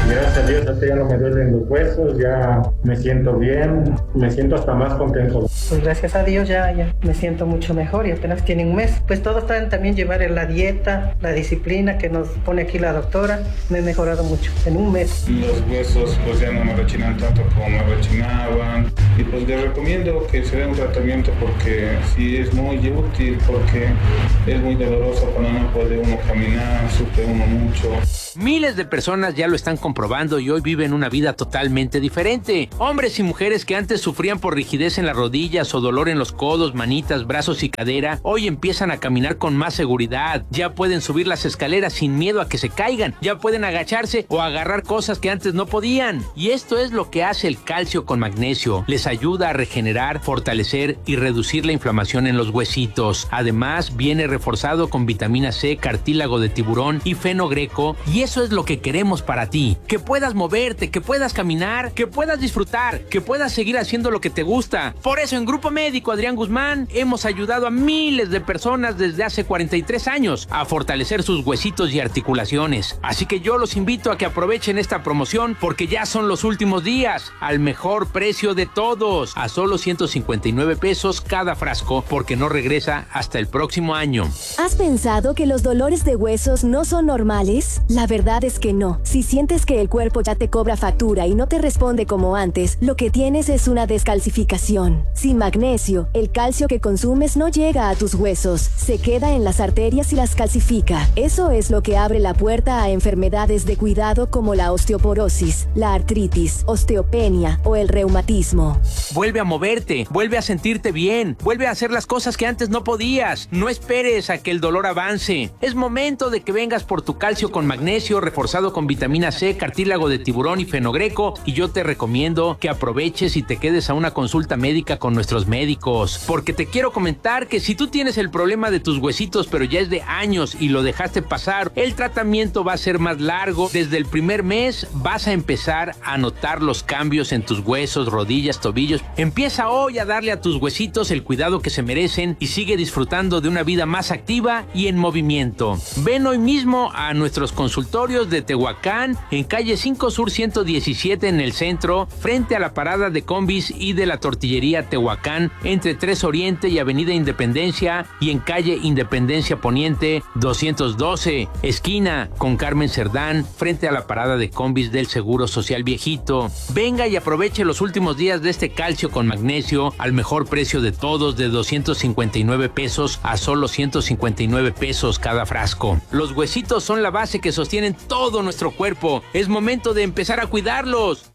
B: Gracias a Dios, hasta ya no me duelen los huesos, ya me siento bien, me siento hasta más contento.
C: Pues gracias a Dios ya, ya me siento mucho mejor y apenas tiene un mes. Pues todo está en también llevar la dieta, la disciplina que nos pone aquí la doctora. Me he mejorado mucho en un mes.
B: Los huesos pues ya no me rechinan tanto como me rechinaban. Y pues les recomiendo que se dé un tratamiento porque sí es muy útil, porque es muy doloroso cuando no puede uno caminar, sufre uno mucho.
L: Miles de personas ya lo están comprobando y hoy viven una vida totalmente diferente. Hombres y mujeres que antes sufrían por rigidez en las rodillas o dolor en los codos, manitas, brazos y cadera, hoy empiezan a caminar con más seguridad. Ya pueden subir las escaleras sin miedo a que se caigan. Ya pueden agacharse o agarrar cosas que antes no podían. Y esto es lo que hace el calcio con magnesio. Les ayuda a regenerar, fortalecer y reducir la inflamación en los huesitos. Además, viene reforzado con vitamina C, cartílago de tiburón y fenogreco. Y eso es lo que queremos para ti, que puedas moverte, que puedas caminar, que puedas disfrutar, que puedas seguir haciendo lo que te gusta. Por eso en Grupo Médico Adrián Guzmán hemos ayudado a miles de personas desde hace cuarenta y tres años a fortalecer sus huesitos y articulaciones. Así que yo los invito a que aprovechen esta promoción porque ya son los últimos días, al mejor precio de todos, a solo ciento cincuenta y nueve pesos cada frasco, porque no regresa hasta el próximo año.
N: ¿Has pensado que los dolores de huesos no son normales? La La verdad es que no. Si sientes que el cuerpo ya te cobra factura y no te responde como antes, lo que tienes es una descalcificación. Sin magnesio, el calcio que consumes no llega a tus huesos, se queda en las arterias y las calcifica. Eso es lo que abre la puerta a enfermedades de cuidado como la osteoporosis, la artritis, osteopenia o el reumatismo.
L: Vuelve a moverte, vuelve a sentirte bien, vuelve a hacer las cosas que antes no podías. No esperes a que el dolor avance. Es momento de que vengas por tu calcio con magnesio reforzado con vitamina C, cartílago de tiburón y fenogreco, y yo te recomiendo que aproveches y te quedes a una consulta médica con nuestros médicos, porque te quiero comentar que si tú tienes el problema de tus huesitos pero ya es de años y lo dejaste pasar, el tratamiento va a ser más largo. Desde el primer mes vas a empezar a notar los cambios en tus huesos, rodillas, tobillos. Empieza hoy a darle a tus huesitos el cuidado que se merecen y sigue disfrutando de una vida más activa y en movimiento. Ven hoy mismo a nuestros consultorios de Tehuacán, en calle cinco Sur ciento diecisiete en el centro, frente a la parada de combis y de la tortillería Tehuacán, entre tres Oriente y avenida Independencia, y en calle Independencia Poniente doscientos doce, esquina con Carmen Cerdán, frente a la parada de combis del Seguro Social Viejito. Venga y aproveche los últimos días de este calcio con magnesio al mejor precio de todos, de doscientos cincuenta y nueve pesos a solo ciento cincuenta y nueve pesos cada frasco. Los huesitos son la base que sostienen todo nuestro cuerpo. Es momento de empezar a cuidarlos.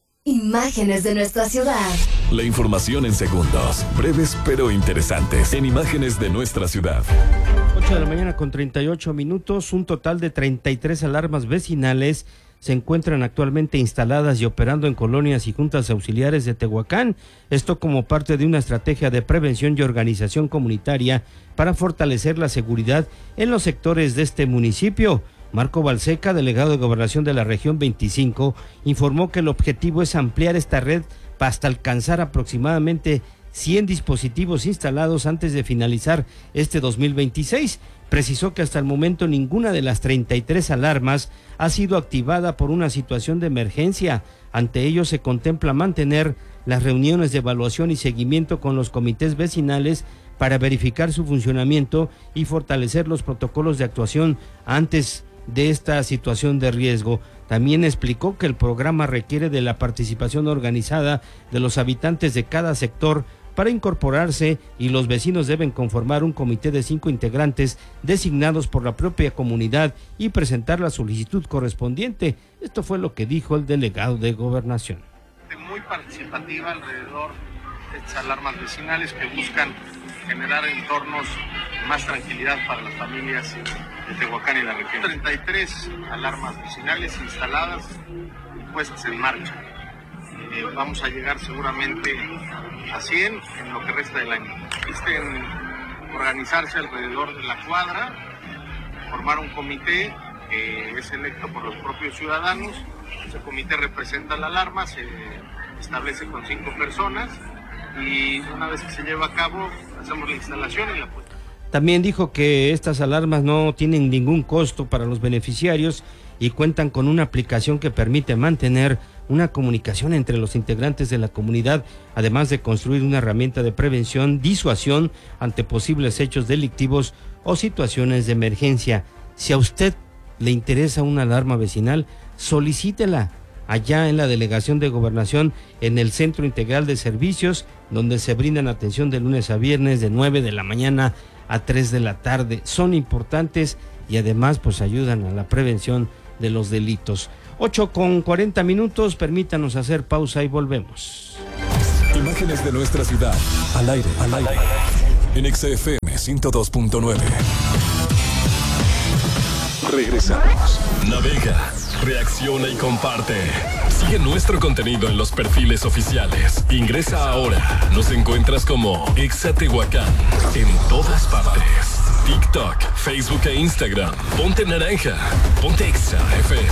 N: Imágenes de nuestra ciudad.
D: La información en segundos, breves pero interesantes, en Imágenes de nuestra ciudad.
F: ocho de la mañana con treinta y ocho minutos, un total de treinta y tres alarmas vecinales se encuentran actualmente instaladas y operando en colonias y juntas auxiliares de Tehuacán, esto como parte de una estrategia de prevención y organización comunitaria para fortalecer la seguridad en los sectores de este municipio. Marco Balseca, delegado de Gobernación de la región veinticinco, informó que el objetivo es ampliar esta red hasta alcanzar aproximadamente cien dispositivos instalados antes de finalizar este dos mil veintiséis. Precisó que hasta el momento ninguna de las treinta y tres alarmas ha sido activada por una situación de emergencia. Ante ello se contempla mantener las reuniones de evaluación y seguimiento con los comités vecinales para verificar su funcionamiento y fortalecer los protocolos de actuación antes de esta situación de riesgo. También explicó que el programa requiere de la participación organizada de los habitantes de cada sector para incorporarse, y los vecinos deben conformar un comité de cinco integrantes designados por la propia comunidad y presentar la solicitud correspondiente. Esto fue lo que dijo el delegado de Gobernación.
O: Muy participativa alrededor de estas alarmas vecinales que buscan generar entornos de más tranquilidad para las familias de Tehuacán y la región. treinta y tres alarmas vecinales instaladas y puestas en marcha. Eh, vamos a llegar seguramente a cien en lo que resta del año. Existen organizarse alrededor de la cuadra, formar un comité que es electo por los propios ciudadanos. Ese comité representa la alarma, se establece con cinco personas y una vez que se lleva a cabo hacemos la instalación y la puesta.
F: También dijo que estas alarmas no tienen ningún costo para los beneficiarios y cuentan con una aplicación que permite mantener una comunicación entre los integrantes de la comunidad, además de construir una herramienta de prevención, disuasión ante posibles hechos delictivos o situaciones de emergencia. Si a usted le interesa una alarma vecinal, solicítela allá en la Delegación de Gobernación, en el Centro Integral de Servicios, donde se brindan atención de lunes a viernes de nueve de la mañana a tres de la tarde. Son importantes y además pues ayudan a la prevención de los delitos. ocho con cuarenta minutos, permítanos hacer pausa y volvemos.
D: Imágenes de nuestra ciudad, al aire, al aire, en X F M ciento dos punto nueve. Regresamos. Navega, reacciona y comparte. Sigue nuestro contenido en los perfiles oficiales. Ingresa ahora. Nos encuentras como Exatehuacán en todas partes. TikTok, Facebook e Instagram. Ponte naranja. Ponte Exa F M.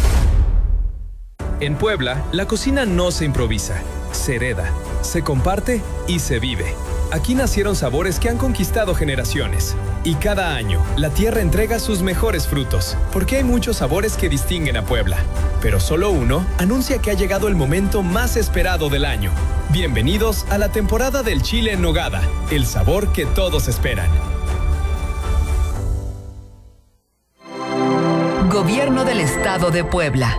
P: En Puebla, la cocina no se improvisa, se hereda, se comparte y se vive. Aquí nacieron sabores que han conquistado generaciones. Y cada año, la tierra entrega sus mejores frutos, porque hay muchos sabores que distinguen a Puebla. Pero solo uno anuncia que ha llegado el momento más esperado del año. Bienvenidos a la temporada del chile en nogada, el sabor que todos esperan.
Q: Gobierno del Estado de Puebla.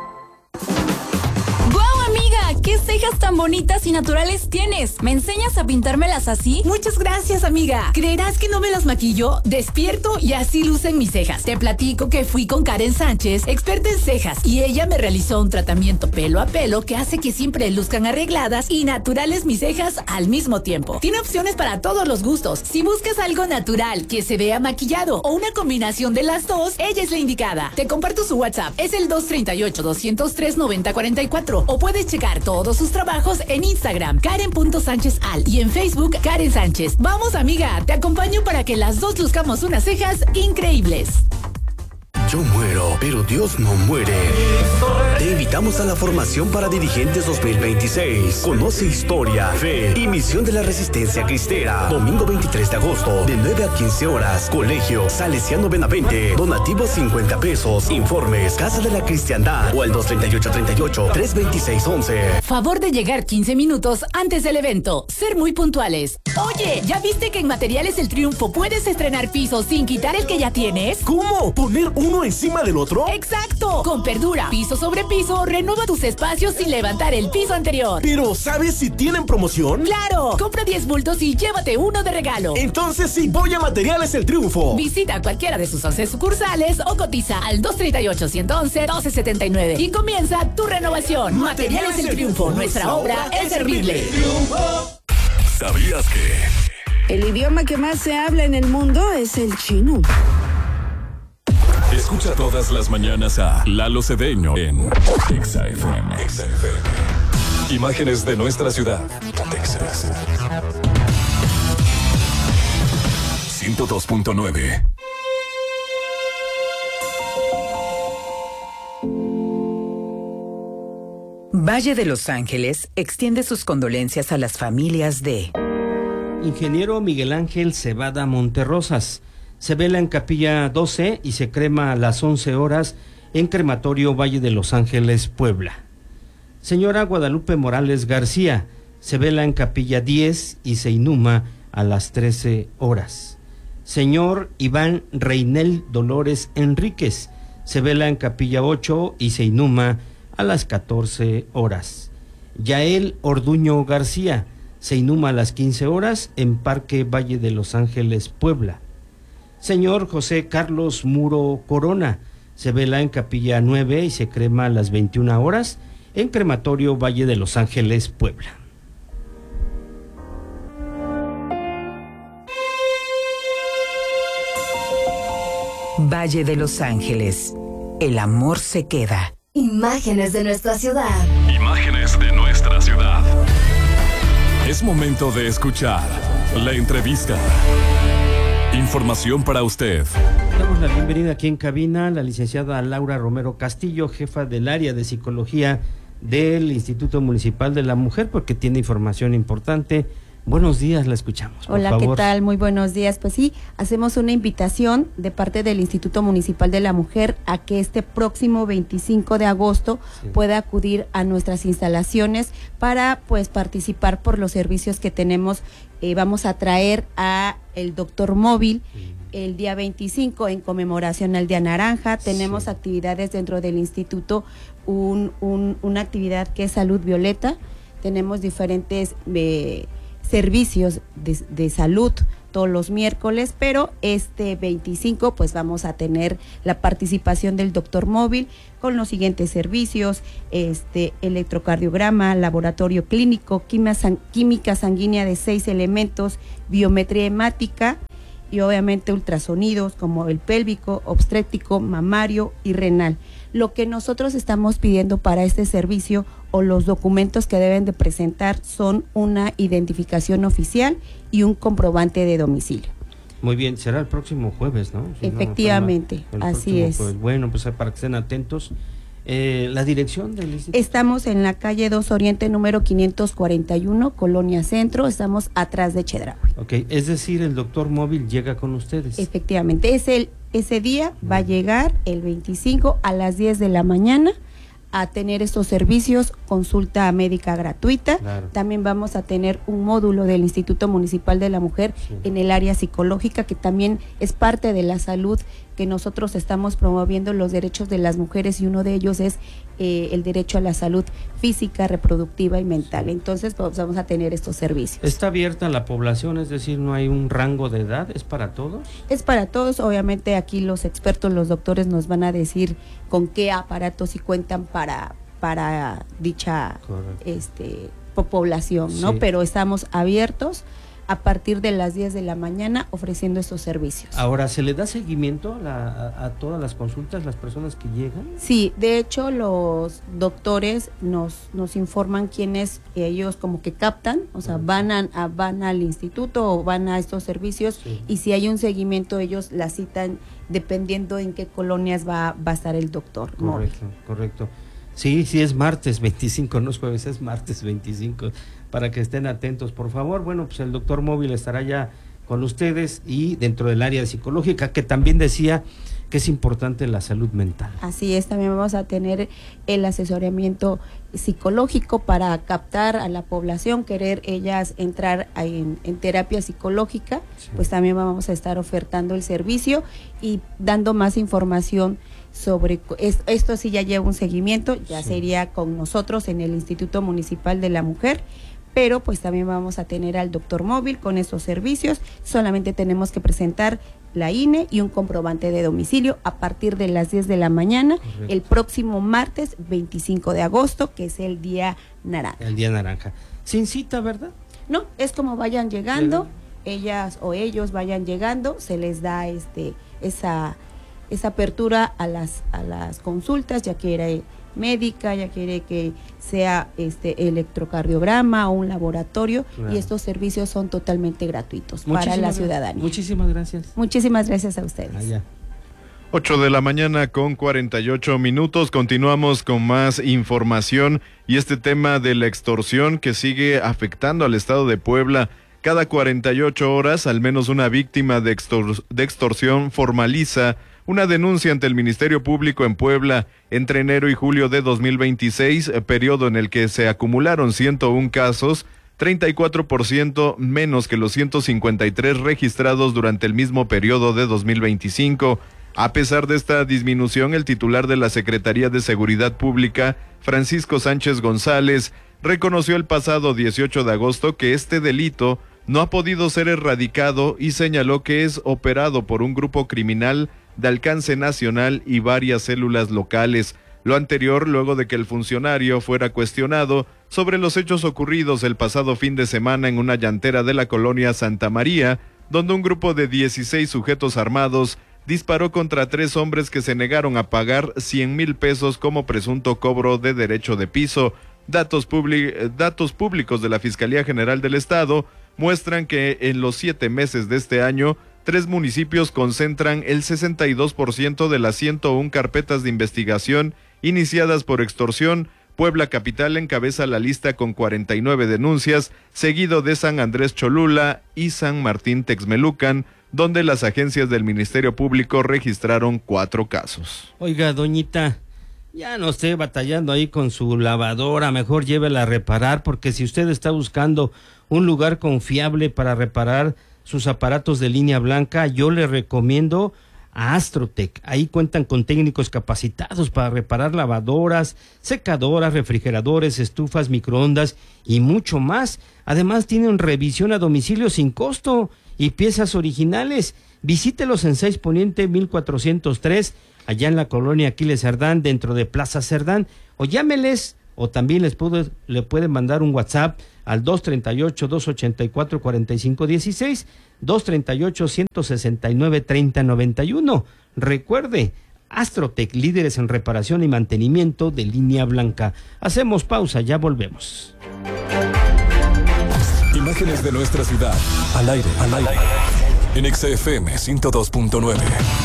J: ¿Qué cejas tan bonitas y naturales tienes? ¿Me enseñas a pintármelas así?
V: Muchas gracias, amiga. ¿Creerás que no me las maquillo? Despierto y así lucen mis cejas. Te platico que fui con Karen Sánchez, experta en cejas, y ella me realizó un tratamiento pelo a pelo que hace que siempre luzcan arregladas y naturales mis cejas al mismo tiempo. Tiene opciones para todos los gustos. Si buscas algo natural, que se vea maquillado o una combinación de las dos, ella es la indicada. Te comparto su WhatsApp. Es el dos tres ocho, dos cero tres, nueve cero cuatro cuatro o puedes checar todo todos sus trabajos en Instagram, Karen punto Sánchez Al, y en Facebook, Karen Sánchez. Vamos, amiga, te acompaño para que las dos luzcamos unas cejas increíbles.
R: Yo muero, pero Dios no muere. Te invitamos a la formación para dirigentes dos mil veintiséis. Conoce historia, fe y misión de la Resistencia Cristera. Domingo veintitrés de agosto, de nueve a quince horas. Colegio Salesiano Benavente. Donativo cincuenta pesos. Informes, Casa de la Cristiandad o al dos tres ocho, tres ocho, tres dos seis, once.
V: Favor de llegar quince minutos antes del evento. Ser muy puntuales. Oye, ¿ya viste que en Materiales El Triunfo puedes estrenar pisos sin quitar el que ya tienes?
E: ¿Cómo? ¿Poner uno encima del otro?
V: ¡Exacto! Con Perdura, piso sobre piso, renueva tus espacios sin levantar el piso anterior.
E: Pero, ¿sabes si tienen promoción?
V: ¡Claro! Compra diez bultos y llévate uno de regalo.
E: Entonces sí, voy a Materiales El Triunfo.
V: Visita cualquiera de sus once sucursales o cotiza al dos tres ocho, uno uno uno, doce setenta y nueve y comienza tu renovación. Materiales El Triunfo, nuestra obra es servirle.
D: ¿Sabías que?
H: El idioma que más se habla en el mundo es el chino.
D: Escucha todas las mañanas a Lalo Cedeño en Exa F M. Exa F M. Imágenes de nuestra ciudad. Texas. ciento dos punto nueve.
Q: Valle de Los Ángeles extiende sus condolencias a las familias de
F: Ingeniero Miguel Ángel Cebada Monterrosas. Se vela en Capilla doce y se crema a las once horas en Crematorio Valle de Los Ángeles, Puebla. Señora Guadalupe Morales García. Se vela en Capilla diez y se inhuma a las trece horas. Señor Iván Reinel Dolores Enríquez. Se vela en Capilla ocho y se inhuma a las catorce horas. Yael Orduño García. Se inhuma a las quince horas en Parque Valle de Los Ángeles, Puebla. Señor José Carlos Muro Corona. Se vela en Capilla nueve y se crema a las veintiuna horas en Crematorio Valle de Los Ángeles, Puebla.
Q: Valle de Los Ángeles. El amor se queda.
X: Imágenes de nuestra ciudad.
D: Imágenes de nuestra ciudad. Es momento de escuchar la entrevista. Información para usted.
F: Damos la bienvenida aquí en cabina a la licenciada Laura Romero Castillo, jefa del área de psicología del Instituto Municipal de la Mujer, porque tiene información importante Buenos días, la escuchamos. Por
S: Hola,
F: favor.
S: ¿qué tal? Muy buenos días. Pues sí, hacemos una invitación de parte del Instituto Municipal de la Mujer a que este próximo veinticinco de agosto sí. pueda acudir a nuestras instalaciones para pues participar por los servicios que tenemos. Eh, vamos a traer a el doctor móvil sí. el día veinticinco en conmemoración al Día Naranja. Tenemos sí. actividades dentro del instituto, un, un, una actividad que es Salud Violeta. Tenemos diferentes eh, servicios de, de salud todos los miércoles, pero este veinticinco pues vamos a tener la participación del doctor móvil con los siguientes servicios: este electrocardiograma, laboratorio clínico, química sanguínea de seis elementos, biometría hemática y obviamente ultrasonidos como el pélvico, obstétrico, mamario y renal. Lo que nosotros estamos pidiendo para este servicio o los documentos que deben de presentar son una identificación oficial y un comprobante de domicilio.
F: Muy bien, será el próximo jueves, ¿no? Si
S: Efectivamente,
F: no,
S: así es.
F: Jueves. Bueno, pues para que estén atentos. Eh, ¿La dirección del instituto?
S: Estamos en la calle dos Oriente, número quinientos cuarenta y uno, Colonia Centro, estamos atrás de Chedraui.
F: Ok, es decir, el doctor móvil llega con ustedes.
S: Efectivamente, es el, ese día va a llegar el veinticinco a las diez de la mañana a tener estos servicios, consulta médica gratuita. Claro. También vamos a tener un módulo del Instituto Municipal de la Mujer sí. en el área psicológica, que también es parte de la salud que nosotros estamos promoviendo, los derechos de las mujeres, y uno de ellos es eh, el derecho a la salud física, reproductiva y mental. Entonces pues, vamos a tener estos servicios.
F: ¿Está abierta la población? Es decir, ¿no hay un rango de edad? ¿Es para todos?
S: Es para todos. Obviamente aquí los expertos, los doctores nos van a decir con qué aparatos y cuentan para, para dicha este, población, ¿no? Sí. Pero estamos abiertos a partir de las diez de la mañana ofreciendo estos servicios.
F: Ahora, ¿se le da seguimiento a, la, a, a todas las consultas, las personas que llegan?
S: Sí, de hecho los doctores nos, nos informan quiénes ellos como que captan, o sea, van, a, a, van al instituto o van a estos servicios sí. y si hay un seguimiento ellos la citan dependiendo en qué colonias va, va a estar el doctor.
F: Correcto, móvil. correcto. Sí, sí es martes veinticinco, no es jueves, es martes veinticinco, para que estén atentos, por favor. Bueno, pues el doctor móvil estará ya con ustedes y dentro del área psicológica, que también decía que es importante la salud mental.
S: Así es, también vamos a tener el asesoramiento psicológico para captar a la población, querer ellas entrar en, en terapia psicológica, sí. pues también vamos a estar ofertando el servicio y dando más información sobre esto, esto sí ya lleva un seguimiento, ya sí. sería con nosotros en el Instituto Municipal de la Mujer, pero pues también vamos a tener al doctor móvil con estos servicios. Solamente tenemos que presentar la I N E y un comprobante de domicilio a partir de las diez de la mañana. Correcto. El próximo martes veinticinco de agosto, que es el Día Naranja.
F: El Día Naranja. Sin cita, ¿verdad?
S: No, es como vayan llegando, Llegan. ellas o ellos vayan llegando, se les da este esa esa apertura a las a las consultas, ya quiere médica, ya quiere que sea este electrocardiograma o un laboratorio, claro. y estos servicios son totalmente gratuitos muchísimas para la ciudadanía.
F: Muchísimas gracias.
S: Muchísimas gracias a ustedes.
F: Allá.
G: ocho de la mañana con cuarenta y ocho minutos, continuamos con más información y este tema de la extorsión que sigue afectando al estado de Puebla. Cada cuarenta y ocho horas, al menos una víctima de, extor- de extorsión formaliza una denuncia ante el Ministerio Público en Puebla. Entre enero y julio de dos mil veintiséis, periodo en el que se acumularon ciento uno casos, treinta y cuatro por ciento menos que los ciento cincuenta y tres registrados durante el mismo periodo de dos mil veinticinco. A pesar de esta disminución, el titular de la Secretaría de Seguridad Pública, Francisco Sánchez González, reconoció el pasado dieciocho de agosto que este delito no ha podido ser erradicado y señaló que es operado por un grupo criminal de alcance nacional y varias células locales. Lo anterior luego de que el funcionario fuera cuestionado sobre los hechos ocurridos el pasado fin de semana en una llantera de la colonia Santa María, donde un grupo de dieciséis sujetos armados disparó contra tres hombres que se negaron a pagar cien mil pesos como presunto cobro de derecho de piso. Datos, publi- datos públicos de la Fiscalía General del Estado muestran que en los siete meses de este año, tres municipios concentran el sesenta y dos por ciento de las ciento uno carpetas de investigación iniciadas por extorsión, Puebla Capital encabeza la lista con cuarenta y nueve denuncias, seguido de San Andrés Cholula y San Martín Texmelucan, donde las agencias del Ministerio Público registraron cuatro casos.
F: Oiga, doñita, ya no esté batallando ahí con su lavadora, mejor llévela a reparar, porque si usted está buscando un lugar confiable para reparar sus aparatos de línea blanca, yo le recomiendo a Astrotech. Ahí cuentan con técnicos capacitados para reparar lavadoras, secadoras, refrigeradores, estufas, microondas y mucho más. Además tienen revisión a domicilio sin costo y piezas originales. Visítelos en seis Poniente mil cuatrocientos tres, allá en la colonia Aquiles Cerdán, dentro de Plaza Cerdán, o llámeles, o también les puedo, le pueden mandar un WhatsApp al dos treinta y ocho, dos ochenta y cuatro, cuarenta y cinco dieciséis, dos treinta y ocho, ciento sesenta y nueve, treinta noventa y uno. Recuerde, Astrotech, líderes en reparación y mantenimiento de línea blanca. Hacemos pausa, ya volvemos.
D: Imágenes de nuestra ciudad, al aire, al aire, en X F M ciento dos punto nueve.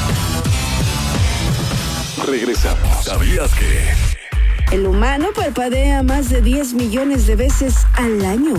D: Regresamos. ¿Sabías que
H: el humano parpadea más de diez millones de veces al año?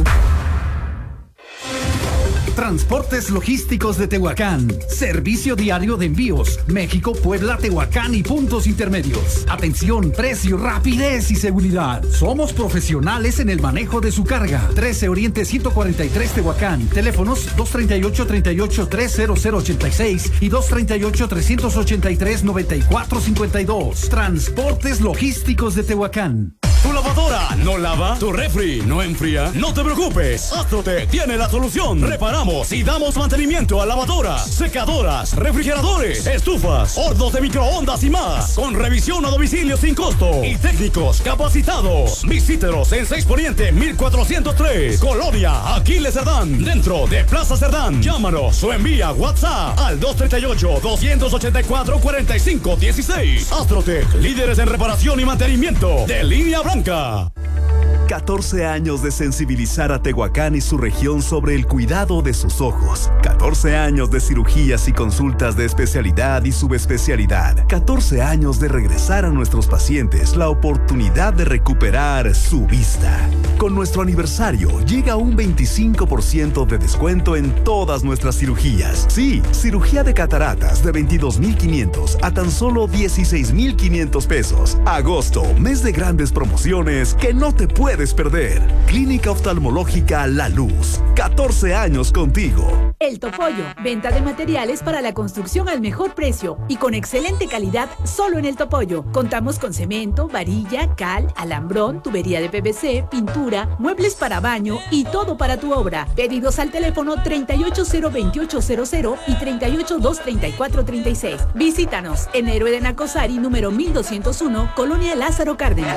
E: Transportes Logísticos de Tehuacán. Servicio diario de envíos. México, Puebla, Tehuacán y puntos intermedios. Atención, precio, rapidez y seguridad. Somos profesionales en el manejo de su carga. trece Oriente ciento cuarenta y tres Tehuacán. Teléfonos dos treinta y ocho, treinta y ocho, tres cero cero ochenta y seis y dos treinta y ocho, trescientos ochenta y tres, noventa y cuatro cincuenta y dos. Transportes Logísticos de Tehuacán.
A: ¿Tu lavadora no lava? ¿Tu refri no enfría? No te preocupes, Astrotech tiene la solución. Reparamos y damos mantenimiento a lavadoras, secadoras, refrigeradores, estufas, hornos de microondas y más, con revisión a domicilio sin costo y técnicos capacitados. Visítenos en seis Poniente mil cuatrocientos tres, Colonia Aquiles Cerdán, dentro de Plaza Cerdán. Llámanos o envía WhatsApp al dos treinta y ocho, doscientos ochenta y cuatro, cuarenta y cinco dieciséis. Astrotech, líderes en reparación y mantenimiento de línea blanca.
I: catorce años de sensibilizar a Tehuacán y su región sobre el cuidado de sus ojos. catorce años de cirugías y consultas de especialidad y subespecialidad. catorce años de regresar a nuestros pacientes la oportunidad de recuperar su vista. Con nuestro aniversario llega un veinticinco por ciento de descuento en todas nuestras cirugías. Sí, cirugía de cataratas de veintidós mil quinientos a tan solo dieciséis mil quinientos pesos. Agosto, mes de grandes promociones que no te puedes perder. Clínica Oftalmológica La Luz. catorce años contigo.
V: El Topollo, venta de materiales para la construcción al mejor precio y con excelente calidad solo en El Topollo. Contamos con cemento, varilla, cal, alambrón, tubería de P V C, pintura, muebles para baño y todo para tu obra. Pedidos al teléfono treinta y ocho cero veintiocho cero cero y treinta y ocho dos treinta y cuatro treinta y seis. Visítanos en Héroe de Nacosari número mil doscientos uno, Colonia Lázaro Cárdenas.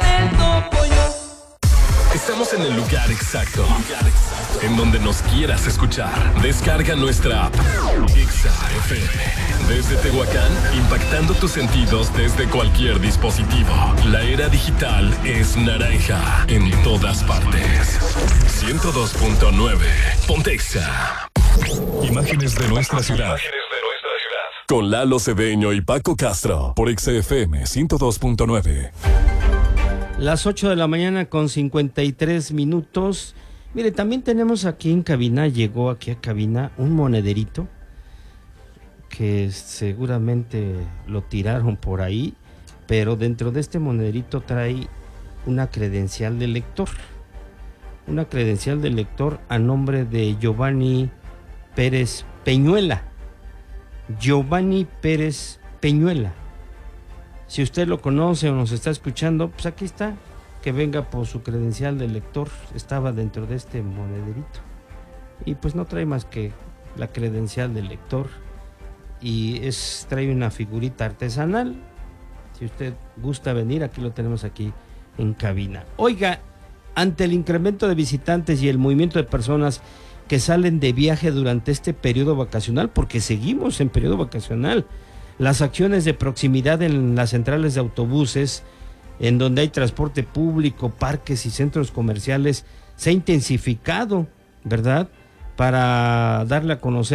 D: Estamos en el lugar exacto, en donde nos quieras escuchar. Descarga nuestra app X F M. Desde Tehuacán, impactando tus sentidos desde cualquier dispositivo. La era digital es naranja en todas partes. ciento dos punto nueve. Pontexa. Imágenes de nuestra ciudad. Con Lalo Cedeño y Paco Castro por X F M ciento dos punto nueve.
F: Las ocho de la mañana con cincuenta y tres minutos. Mire, también tenemos aquí en cabina, llegó aquí a cabina un monederito que seguramente lo tiraron por ahí, pero dentro de este monederito trae una credencial de lector. Una credencial de lector a nombre de Giovanni Pérez Peñuela. Giovanni Pérez Peñuela. Si usted lo conoce o nos está escuchando, pues aquí está, que venga por su credencial de lector, estaba dentro de este monederito. Y pues no trae más que la credencial de lector y es trae una figurita artesanal. Si usted gusta venir, aquí lo tenemos aquí en cabina. Oiga, ante el incremento de visitantes y el movimiento de personas que salen de viaje durante este periodo vacacional, porque seguimos en periodo vacacional, las acciones de proximidad en las centrales de autobuses, en donde hay transporte público, parques y centros comerciales, se ha intensificado, ¿verdad?, para darle a conocer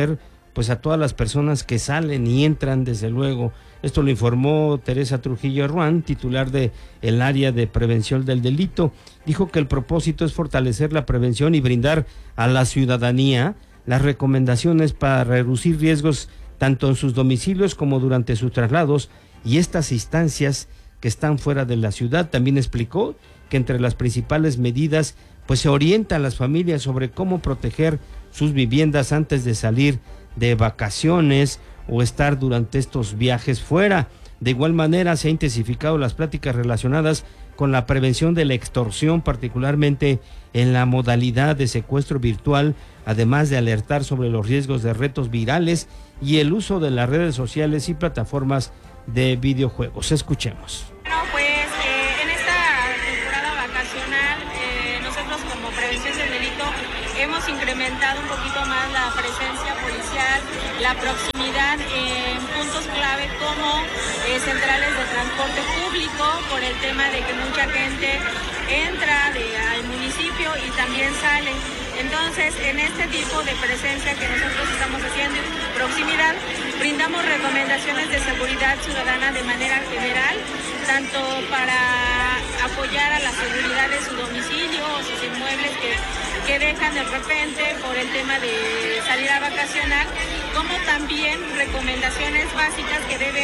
F: pues a todas las personas que salen y entran, desde luego. Esto lo informó Teresa Trujillo Ruán, titular de el área de prevención del delito. Dijo que el propósito es fortalecer la prevención y brindar a la ciudadanía las recomendaciones para reducir riesgos tanto en sus domicilios como durante sus traslados y estas instancias que están fuera de la ciudad. También explicó que entre las principales medidas pues se orienta a las familias sobre cómo proteger sus viviendas antes de salir de vacaciones o estar durante estos viajes fuera. De igual manera se han intensificado las pláticas relacionadas con la prevención de la extorsión, particularmente en la modalidad de secuestro virtual, además de alertar sobre los riesgos de retos virales y el uso de las redes sociales y plataformas de videojuegos. Escuchemos.
K: Bueno, pues eh, en esta temporada vacacional, eh, nosotros como Prevención del Delito hemos incrementado un poquito más la presencia policial, la proximidad en puntos clave como eh, centrales de transporte público, por el tema de que mucha gente entra de, al municipio y también sale. Entonces, en este tipo de presencia que nosotros estamos haciendo, proximidad, brindamos recomendaciones de seguridad ciudadana de manera general, tanto para apoyar a la seguridad de su domicilio o sus inmuebles que, que dejan de repente por el tema de salir a vacacionar, como también recomendaciones básicas que debe